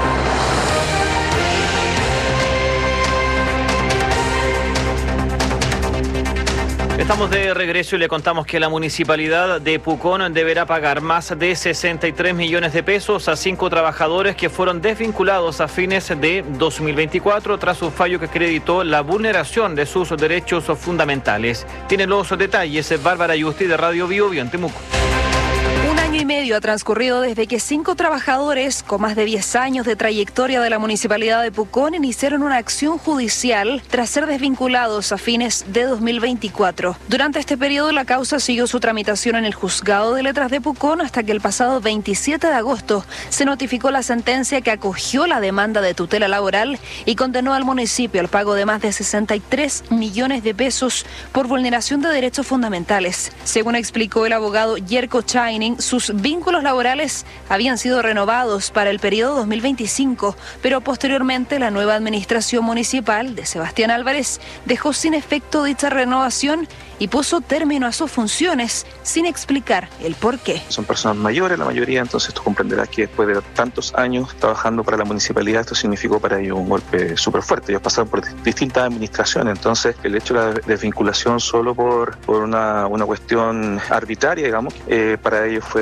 B: Estamos de regreso y le contamos que la municipalidad de Pucón deberá pagar más de 63 millones de pesos a 5 trabajadores que fueron desvinculados a fines de 2024 tras un fallo que acreditó la vulneración de sus derechos fundamentales. Tiene los detalles Bárbara Yusti de Radio Bio Bio en Temuco.
I: Un año y medio ha transcurrido desde que 5 trabajadores con más de 10 años de trayectoria de la Municipalidad de Pucón iniciaron una acción judicial tras ser desvinculados a fines de 2024. Durante este periodo, la causa siguió su tramitación en el Juzgado de Letras de Pucón hasta que el pasado 27 de agosto se notificó la sentencia que acogió la demanda de tutela laboral y condenó al municipio al pago de más de 63 millones de pesos por vulneración de derechos fundamentales. Según explicó el abogado Yerko Chaining, sus vínculos laborales habían sido renovados para el periodo 2025, pero posteriormente la nueva administración municipal de Sebastián Álvarez dejó sin efecto dicha renovación y puso término a sus funciones sin explicar el por qué.
J: Son personas mayores, la mayoría, entonces tú comprenderás que después de tantos años trabajando para la municipalidad, esto significó para ellos un golpe súper fuerte. Ellos pasaron por distintas administraciones, entonces el hecho de la desvinculación solo por una cuestión arbitraria, digamos, para ellos fue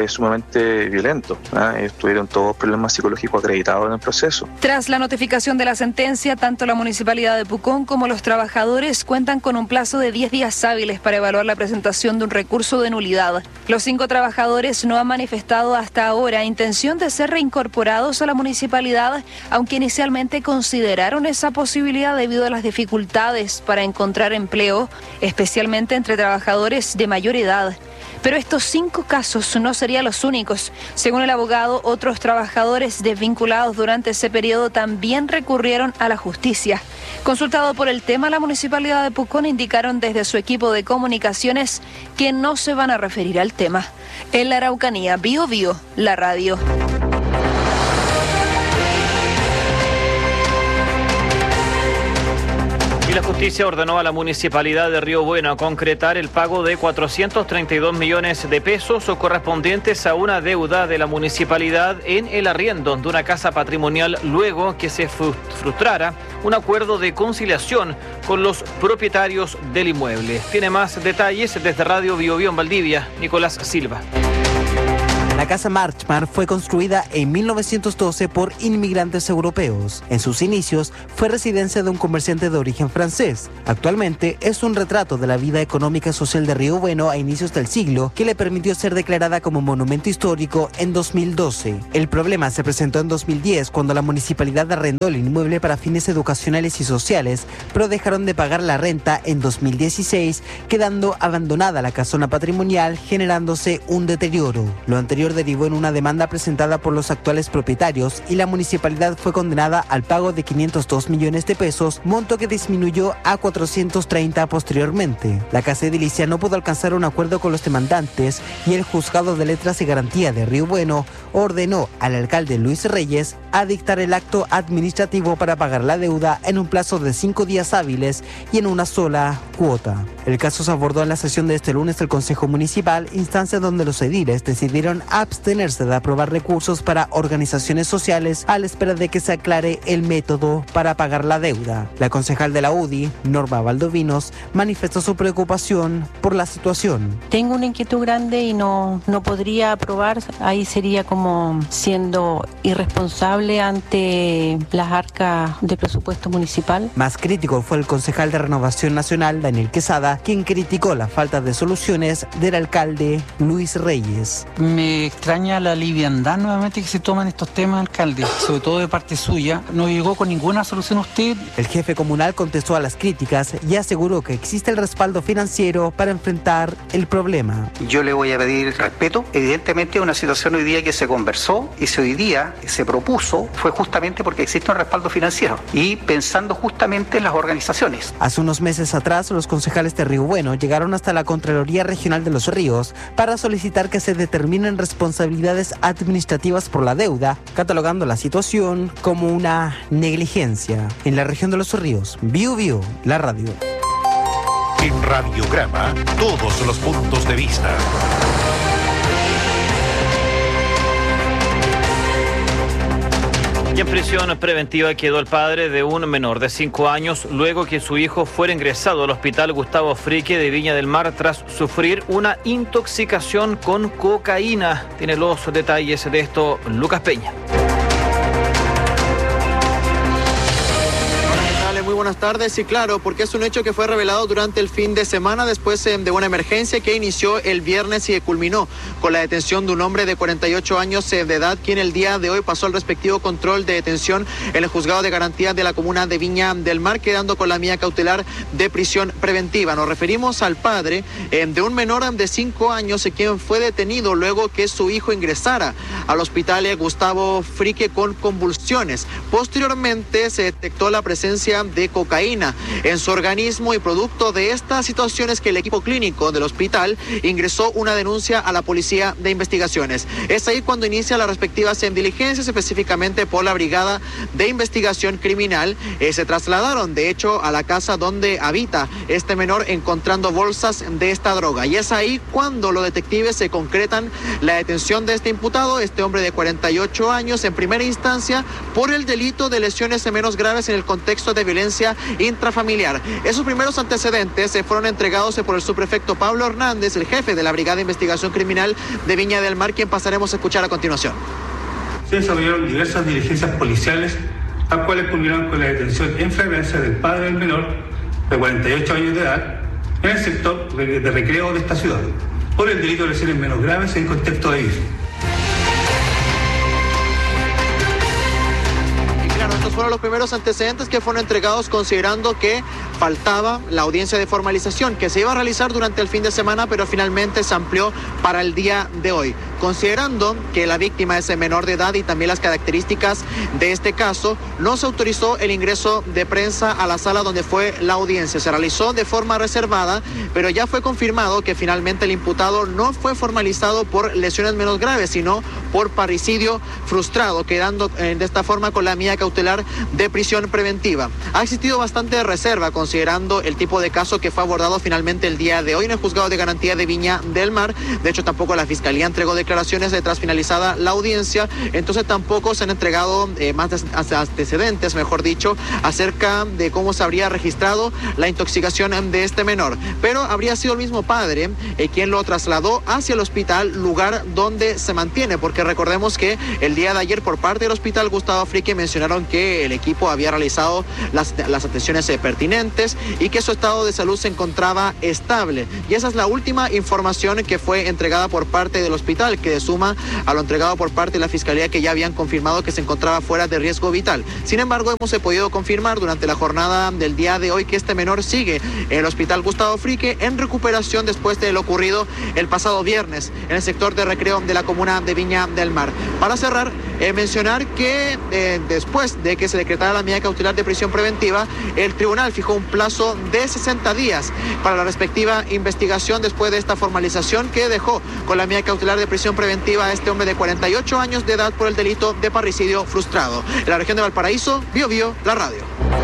J: sumamente violento. Ellos tuvieron todos problemas psicológicos acreditados en el proceso.
I: Tras la notificación de la sentencia, tanto la Municipalidad de Pucón como los trabajadores cuentan con un plazo de 10 días hábiles para evaluar la presentación de un recurso de nulidad. Los 5 trabajadores no han manifestado hasta ahora intención de ser reincorporados a la municipalidad, aunque inicialmente consideraron esa posibilidad debido a las dificultades para encontrar empleo, especialmente entre trabajadores de mayor edad. Pero estos 5 casos no serían los únicos. Según el abogado, otros trabajadores desvinculados durante ese periodo también recurrieron a la justicia. Consultado por el tema, la Municipalidad de Pucón indicaron desde su equipo de comunicaciones que no se van a referir al tema. En la Araucanía, Bio Bio, la radio.
B: Y la justicia ordenó a la Municipalidad de Río Bueno concretar el pago de 432 millones de pesos correspondientes a una deuda de la municipalidad en el arriendo de una casa patrimonial luego que se frustrara un acuerdo de conciliación con los propietarios del inmueble. Tiene más detalles desde Radio Bio Bio en Valdivia, Nicolás Silva.
F: La casa Marchmar fue construida en 1912 por inmigrantes europeos. En sus inicios fue residencia de un comerciante de origen francés. Actualmente es un retrato de la vida económica y social de Río Bueno a inicios del siglo que le permitió ser declarada como monumento histórico en 2012. El problema se presentó en 2010 cuando la municipalidad arrendó el inmueble para fines educacionales y sociales, pero dejaron de pagar la renta en 2016, quedando abandonada la casona patrimonial, generándose un deterioro. Lo anterior derivó en una demanda presentada por los actuales propietarios y la municipalidad fue condenada al pago de 502 millones de pesos, monto que disminuyó a 430 posteriormente. La casa edilicia no pudo alcanzar un acuerdo con los demandantes y el Juzgado de Letras y Garantía de Río Bueno ordenó al alcalde Luis Reyes a dictar el acto administrativo para pagar la deuda en un plazo de 5 días hábiles y en una sola cuota. El caso se abordó en la sesión de este lunes del Consejo Municipal, instancia donde los ediles decidieron abstenerse de aprobar recursos para organizaciones sociales a la espera de que se aclare el método para pagar la deuda. La concejal de la UDI, Norma Valdovinos, manifestó su preocupación por la situación.
O: Tengo una inquietud grande y no podría aprobar, ahí sería como siendo irresponsable ante las arcas de presupuesto municipal.
F: Más crítico fue el concejal de Renovación Nacional, Daniel Quesada, quien criticó la falta de soluciones del alcalde Luis Reyes.
Q: Me extraña la liviandad nuevamente que se toman estos temas, alcalde, sobre todo de parte suya. No llegó con ninguna solución usted.
F: El jefe comunal contestó a las críticas y aseguró que existe el respaldo financiero para enfrentar el problema.
X: Yo le voy a pedir respeto. Evidentemente una situación hoy día que se conversó y hoy día se propuso fue justamente porque existe un respaldo financiero y pensando justamente en las organizaciones.
F: Hace unos meses atrás, los concejales de Río Bueno llegaron hasta la Contraloría Regional de los Ríos para solicitar que se determinen responsabilidades administrativas por la deuda, catalogando la situación como una negligencia. En la región de los Ríos, Bio Bio, la radio.
N: En Radiograma, todos los puntos de vista.
B: Y en prisión preventiva quedó el padre de un menor de 5 años luego que su hijo fuera ingresado al hospital Gustavo Frique de Viña del Mar tras sufrir una intoxicación con cocaína. Tiene los detalles de esto Lucas Peña.
Y: Muy buenas tardes. Sí, claro, porque es un hecho que fue revelado durante el fin de semana después de una emergencia que inició el viernes y culminó con la detención de un hombre de 48 años de edad, quien el día de hoy pasó el respectivo control de detención en el Juzgado de Garantía de la comuna de Viña del Mar, quedando con la medida cautelar de prisión preventiva. Nos referimos al padre de un menor de 5 años, quien fue detenido luego que su hijo ingresara al hospital Gustavo Frique con convulsiones. Posteriormente se detectó la presencia de cocaína en su organismo y producto de estas situaciones que el equipo clínico del hospital ingresó una denuncia a la Policía de Investigaciones. Es ahí cuando inicia las respectivas diligencias, específicamente por la Brigada de Investigación Criminal. Se trasladaron de hecho a la casa donde habita este menor encontrando bolsas de esta droga y es ahí cuando los detectives se concretan la detención de este imputado, este hombre de 48 años en primera instancia por el delito de lesiones menos graves en el contexto de violencia violencia intrafamiliar. Esos primeros antecedentes se fueron entregados por el subprefecto Pablo Hernández, el jefe de la Brigada de Investigación Criminal de Viña del Mar, quien pasaremos a escuchar a continuación.
P: Se desarrollaron diversas diligencias policiales, las cuales culminaron con la detención en flagrancia del padre del menor, de 48 años de edad, en el sector de recreo de esta ciudad, por el delito de lesiones menos graves en contexto de vivir.
Y: Estos fueron los primeros antecedentes que fueron entregados considerando que faltaba la audiencia de formalización que se iba a realizar durante el fin de semana, pero finalmente se amplió para el día de hoy. Considerando que la víctima es menor de edad y también las características de este caso, no se autorizó el ingreso de prensa a la sala donde fue la audiencia. Se realizó de forma reservada, pero ya fue confirmado que finalmente el imputado no fue formalizado por lesiones menos graves, sino por parricidio frustrado, quedando de esta forma con la medida cautelar de prisión preventiva. Ha existido bastante reserva considerando el tipo de caso que fue abordado finalmente el día de hoy en el Juzgado de Garantía de Viña del Mar. De hecho, tampoco la Fiscalía entregó declaraciones tras finalizada la audiencia, entonces tampoco se han entregado más antecedentes, mejor dicho, acerca de cómo se habría registrado la intoxicación de este menor. Pero habría sido el mismo padre quien lo trasladó hacia el hospital, lugar donde se mantiene, porque recordemos que el día de ayer por parte del Hospital Gustavo Fricke mencionaron que el equipo había realizado las atenciones pertinentes y que su estado de salud se encontraba estable. Y esa es la última información que fue entregada por parte del hospital, que suma a lo entregado por parte de la Fiscalía, que ya habían confirmado que se encontraba fuera de riesgo vital. Sin embargo, hemos podido confirmar durante la jornada del día de hoy que este menor sigue en el Hospital Gustavo Fricke en recuperación después de lo ocurrido el pasado viernes en el sector de recreo de la comuna de Viña del Mar. Para cerrar, mencionar que después de que se decretara la medida cautelar de prisión preventiva, el tribunal fijó un plazo de 60 días para la respectiva investigación después de esta formalización que dejó con la medida cautelar de prisión preventiva a este hombre de 48 años de edad por el delito de parricidio frustrado. En la región de Valparaíso, Biobío, la radio.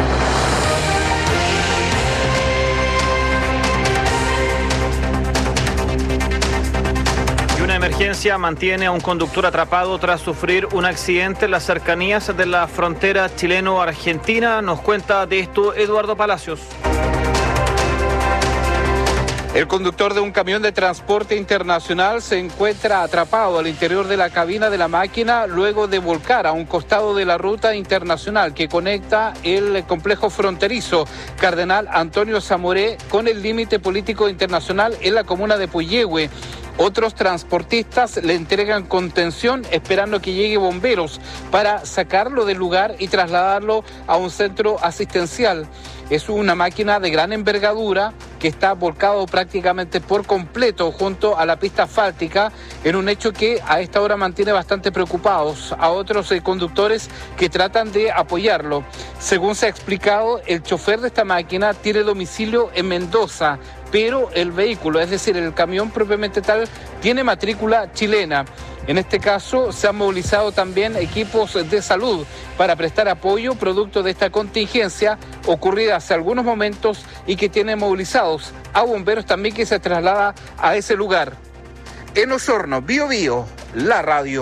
B: Una emergencia mantiene a un conductor atrapado tras sufrir un accidente en las cercanías de la frontera chileno-argentina. Nos cuenta de esto Eduardo Palacios.
R: El conductor de un camión de transporte internacional se encuentra atrapado al interior de la cabina de la máquina luego de volcar a un costado de la ruta internacional que conecta el complejo fronterizo Cardenal Antonio Zamoré con el límite político internacional en la comuna de Puyehue. Otros transportistas le entregan contención esperando que llegue bomberos para sacarlo del lugar y trasladarlo a un centro asistencial. Es una máquina de gran envergadura que está volcado prácticamente por completo junto a la pista asfáltica, en un hecho que a esta hora mantiene bastante preocupados a otros conductores que tratan de apoyarlo. Según se ha explicado, el chofer de esta máquina tiene domicilio en Mendoza, pero el vehículo, es decir, el camión propiamente tal, tiene matrícula chilena. En este caso se han movilizado también equipos de salud para prestar apoyo producto de esta contingencia ocurrida hace algunos momentos y que tiene movilizados a bomberos también que se traslada a ese lugar. En Osorno, Biobío, la radio.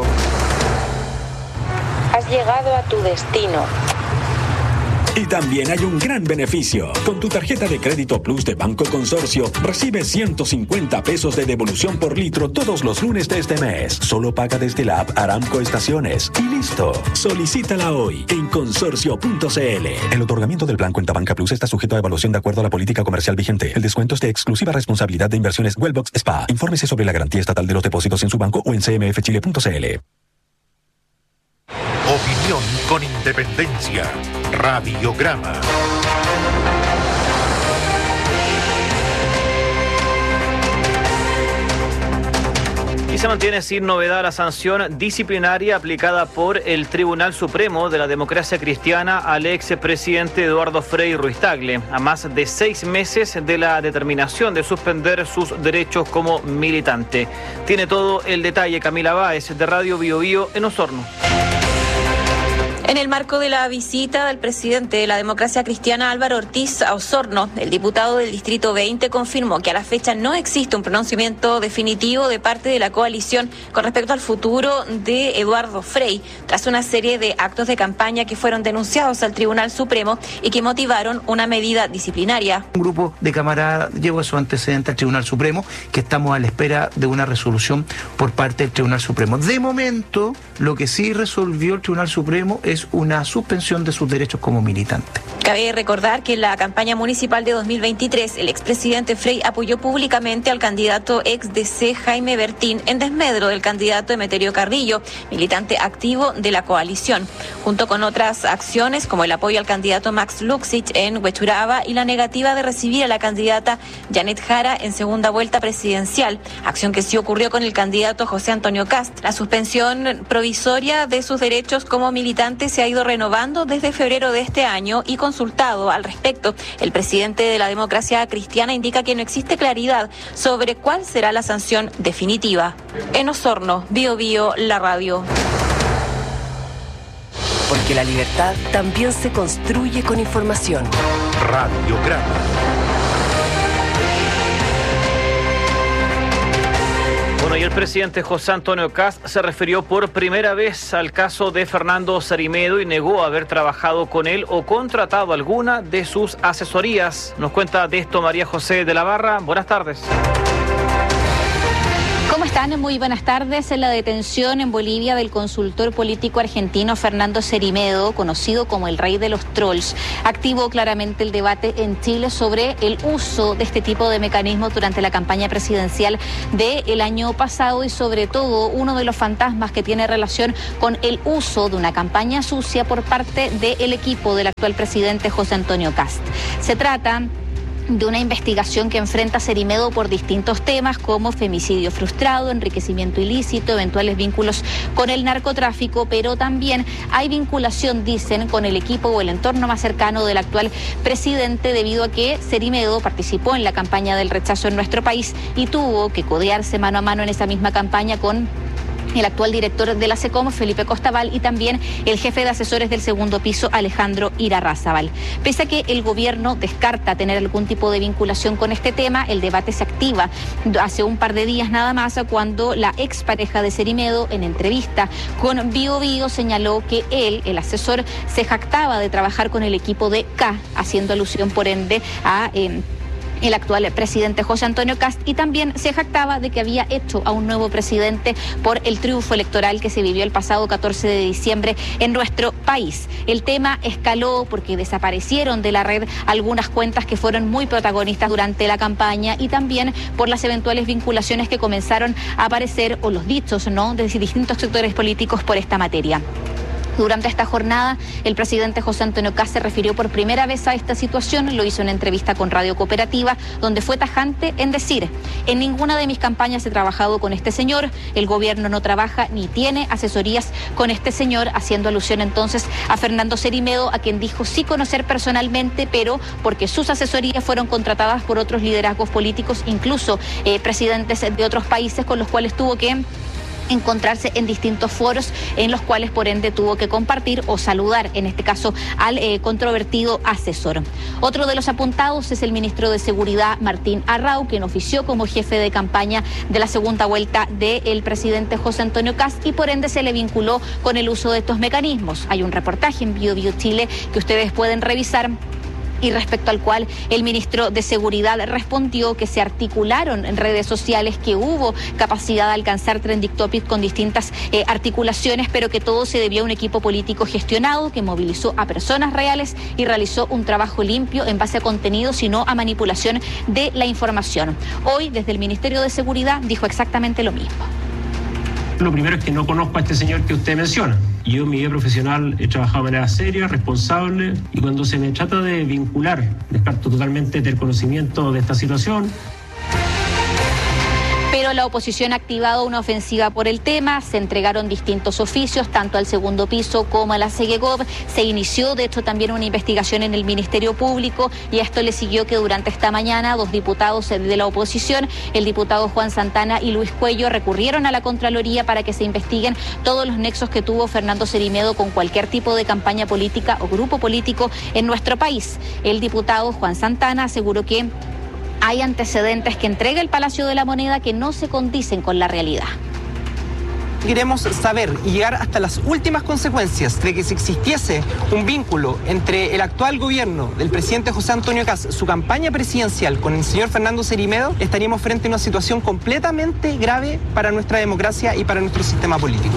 K: Has llegado a tu destino.
L: Y también hay un gran beneficio. Con tu tarjeta de crédito Plus de Banco Consorcio, recibes 150 pesos de devolución por litro todos los lunes de este mes. Solo paga desde la app Aramco Estaciones. Y listo. Solicítala hoy en consorcio.cl. El otorgamiento del plan Cuenta Banca Plus está sujeto a evaluación de acuerdo a la política comercial vigente. El descuento es de exclusiva responsabilidad de Inversiones Wellbox SPA. Infórmese sobre la garantía estatal de los depósitos en su banco o en cmfchile.cl.
N: Opinión con independencia. Radiograma.
B: Y se mantiene sin novedad la sanción disciplinaria aplicada por el Tribunal Supremo de la Democracia Cristiana al expresidente Eduardo Frei Ruiz-Tagle, a más de 6 meses de la determinación de suspender sus derechos como militante. Tiene todo el detalle Camila Báez de Radio Biobío en Osorno.
A: En el marco de la visita del presidente de la Democracia Cristiana, Álvaro Ortiz, a Osorno, el diputado del Distrito 20 confirmó que a la fecha no existe un pronunciamiento definitivo de parte de la coalición con respecto al futuro de Eduardo Frei, tras una serie de actos de campaña que fueron denunciados al Tribunal Supremo y que motivaron una medida disciplinaria.
S: Un grupo de camaradas llevó su antecedente al Tribunal Supremo, que estamos a la espera de una resolución por parte del Tribunal Supremo. De momento, lo que sí resolvió el Tribunal Supremo es una suspensión de sus derechos como militante.
A: Cabe recordar que en la campaña municipal de 2023, el expresidente Frei apoyó públicamente al candidato ex DC Jaime Bertín en desmedro del candidato Emeterio Carrillo, militante activo de la coalición, junto con otras acciones como el apoyo al candidato Max Luxich en Huechuraba y la negativa de recibir a la candidata Janet Jara en segunda vuelta presidencial, acción que sí ocurrió con el candidato José Antonio Kast. La suspensión provisoria de sus derechos como militante se ha ido renovando desde febrero de este año y consultado al respecto, el presidente de la Democracia Cristiana indica que no existe claridad sobre cuál será la sanción definitiva. En Osorno, Bío Bío, la radio.
D: Porque la libertad también se construye con información.
N: Radiograma.
B: Bueno, y el presidente José Antonio Kast se refirió por primera vez al caso de Fernando Sarimedo y negó haber trabajado con él o contratado alguna de sus asesorías. Nos cuenta de esto María José de la Barra. Buenas tardes.
U: ¿Cómo están? Muy buenas tardes. En la detención en Bolivia del consultor político argentino Fernando Sarimedo, conocido como el rey de los trolls, activó claramente el debate en Chile sobre el uso de este tipo de mecanismos durante la campaña presidencial del año pasado y sobre todo uno de los fantasmas que tiene relación con el uso de una campaña sucia por parte del equipo del actual presidente José Antonio Kast. Se trata de una investigación que enfrenta a Sarimedo por distintos temas como femicidio frustrado, enriquecimiento ilícito, eventuales vínculos con el narcotráfico, pero también hay vinculación, dicen, con el equipo o el entorno más cercano del actual presidente debido a que Sarimedo participó en la campaña del rechazo en nuestro país y tuvo que codearse mano a mano en esa misma campaña con el actual director de la SECOM, Felipe Costaval, y también el jefe de asesores del segundo piso, Alejandro Irarrázaval. Pese a que el gobierno descarta tener algún tipo de vinculación con este tema, el debate se activa hace un par de días nada más cuando la expareja de Sarimedo, en entrevista con Bío Bío, señaló que él, el asesor, se jactaba de trabajar con el equipo de K, haciendo alusión por ende a el actual presidente José Antonio Kast, y también se jactaba de que había hecho a un nuevo presidente por el triunfo electoral que se vivió el pasado 14 de diciembre en nuestro país. El tema escaló porque desaparecieron de la red algunas cuentas que fueron muy protagonistas durante la campaña y también por las eventuales vinculaciones que comenzaron a aparecer, o los dichos, ¿no?, de distintos sectores políticos por esta materia. Durante esta jornada, el presidente José Antonio Kast se refirió por primera vez a esta situación, lo hizo en entrevista con Radio Cooperativa, donde fue tajante en decir: en ninguna de mis campañas he trabajado con este señor, el gobierno no trabaja ni tiene asesorías con este señor, haciendo alusión entonces a Fernando Sarimedo, a quien dijo sí conocer personalmente, pero porque sus asesorías fueron contratadas por otros liderazgos políticos, incluso presidentes de otros países con los cuales tuvo que encontrarse en distintos foros en los cuales por ende tuvo que compartir o saludar, en este caso, al controvertido asesor. Otro de los apuntados es el ministro de Seguridad, Martín Arrau, quien ofició como jefe de campaña de la segunda vuelta del presidente José Antonio Kast y por ende se le vinculó con el uso de estos mecanismos. Hay un reportaje en Bío Bío Chile que ustedes pueden revisar, y respecto al cual el ministro de Seguridad respondió que se articularon en redes sociales, que hubo capacidad de alcanzar trending topics con distintas articulaciones, pero que todo se debió a un equipo político gestionado que movilizó a personas reales y realizó un trabajo limpio en base a contenidos y no a manipulación de la información. Hoy, desde el Ministerio de Seguridad, dijo exactamente lo mismo.
V: Lo primero es que no conozco a este señor que usted menciona. Yo en mi vida profesional he trabajado de manera seria, responsable, y cuando se me trata de vincular, descarto totalmente del conocimiento de esta situación.
U: Pero la oposición ha activado una ofensiva por el tema, se entregaron distintos oficios, tanto al segundo piso como a la Segegov, se inició de hecho también una investigación en el Ministerio Público y a esto le siguió que durante esta mañana 2 diputados de la oposición, el diputado Juan Santana y Luis Cuello, recurrieron a la Contraloría para que se investiguen todos los nexos que tuvo Fernando Cerimedo con cualquier tipo de campaña política o grupo político en nuestro país. El diputado Juan Santana aseguró que hay antecedentes que entrega el Palacio de la Moneda que no se condicen con la realidad.
E: Queremos saber y llegar hasta las últimas consecuencias de que si existiese un vínculo entre el actual gobierno del presidente José Antonio Kast, su campaña presidencial con el señor Fernando Cerimedo, estaríamos frente a una situación completamente grave para nuestra democracia y para nuestro sistema político.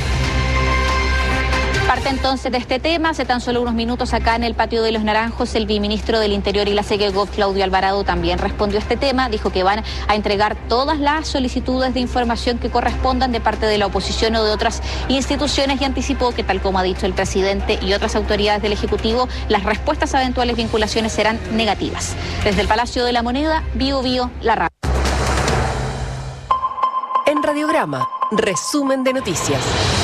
U: Parte entonces de este tema, hace tan solo unos minutos acá en el Patio de los Naranjos, el viceministro del Interior y la Segegov, Claudio Alvarado, también respondió a este tema, dijo que van a entregar todas las solicitudes de información que correspondan de parte de la oposición o de otras instituciones y anticipó que, tal como ha dicho el presidente y otras autoridades del Ejecutivo, las respuestas a eventuales vinculaciones serán negativas. Desde el Palacio de la Moneda, Bio la radio.
D: En Radiograma, resumen de noticias.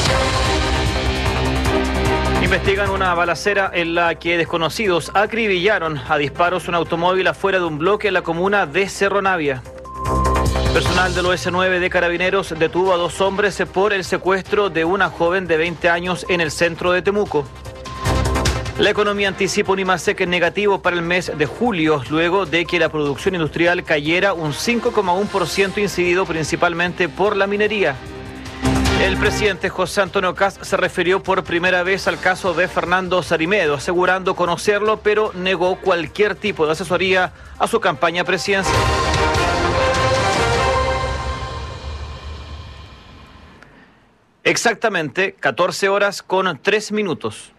B: Investigan una balacera en la que desconocidos acribillaron a disparos un automóvil afuera de un bloque en la comuna de Cerro Navia. Personal del OS9 de Carabineros detuvo a 2 hombres por el secuestro de una joven de 20 años en el centro de Temuco. La economía anticipa un IMASEC negativo para el mes de julio, luego de que la producción industrial cayera un 5,1%, incidido principalmente por la minería. El presidente José Antonio Kast se refirió por primera vez al caso de Fernando Cerimedo, asegurando conocerlo, pero negó cualquier tipo de asesoría a su campaña presidencial. Exactamente 14 horas con 3 minutos.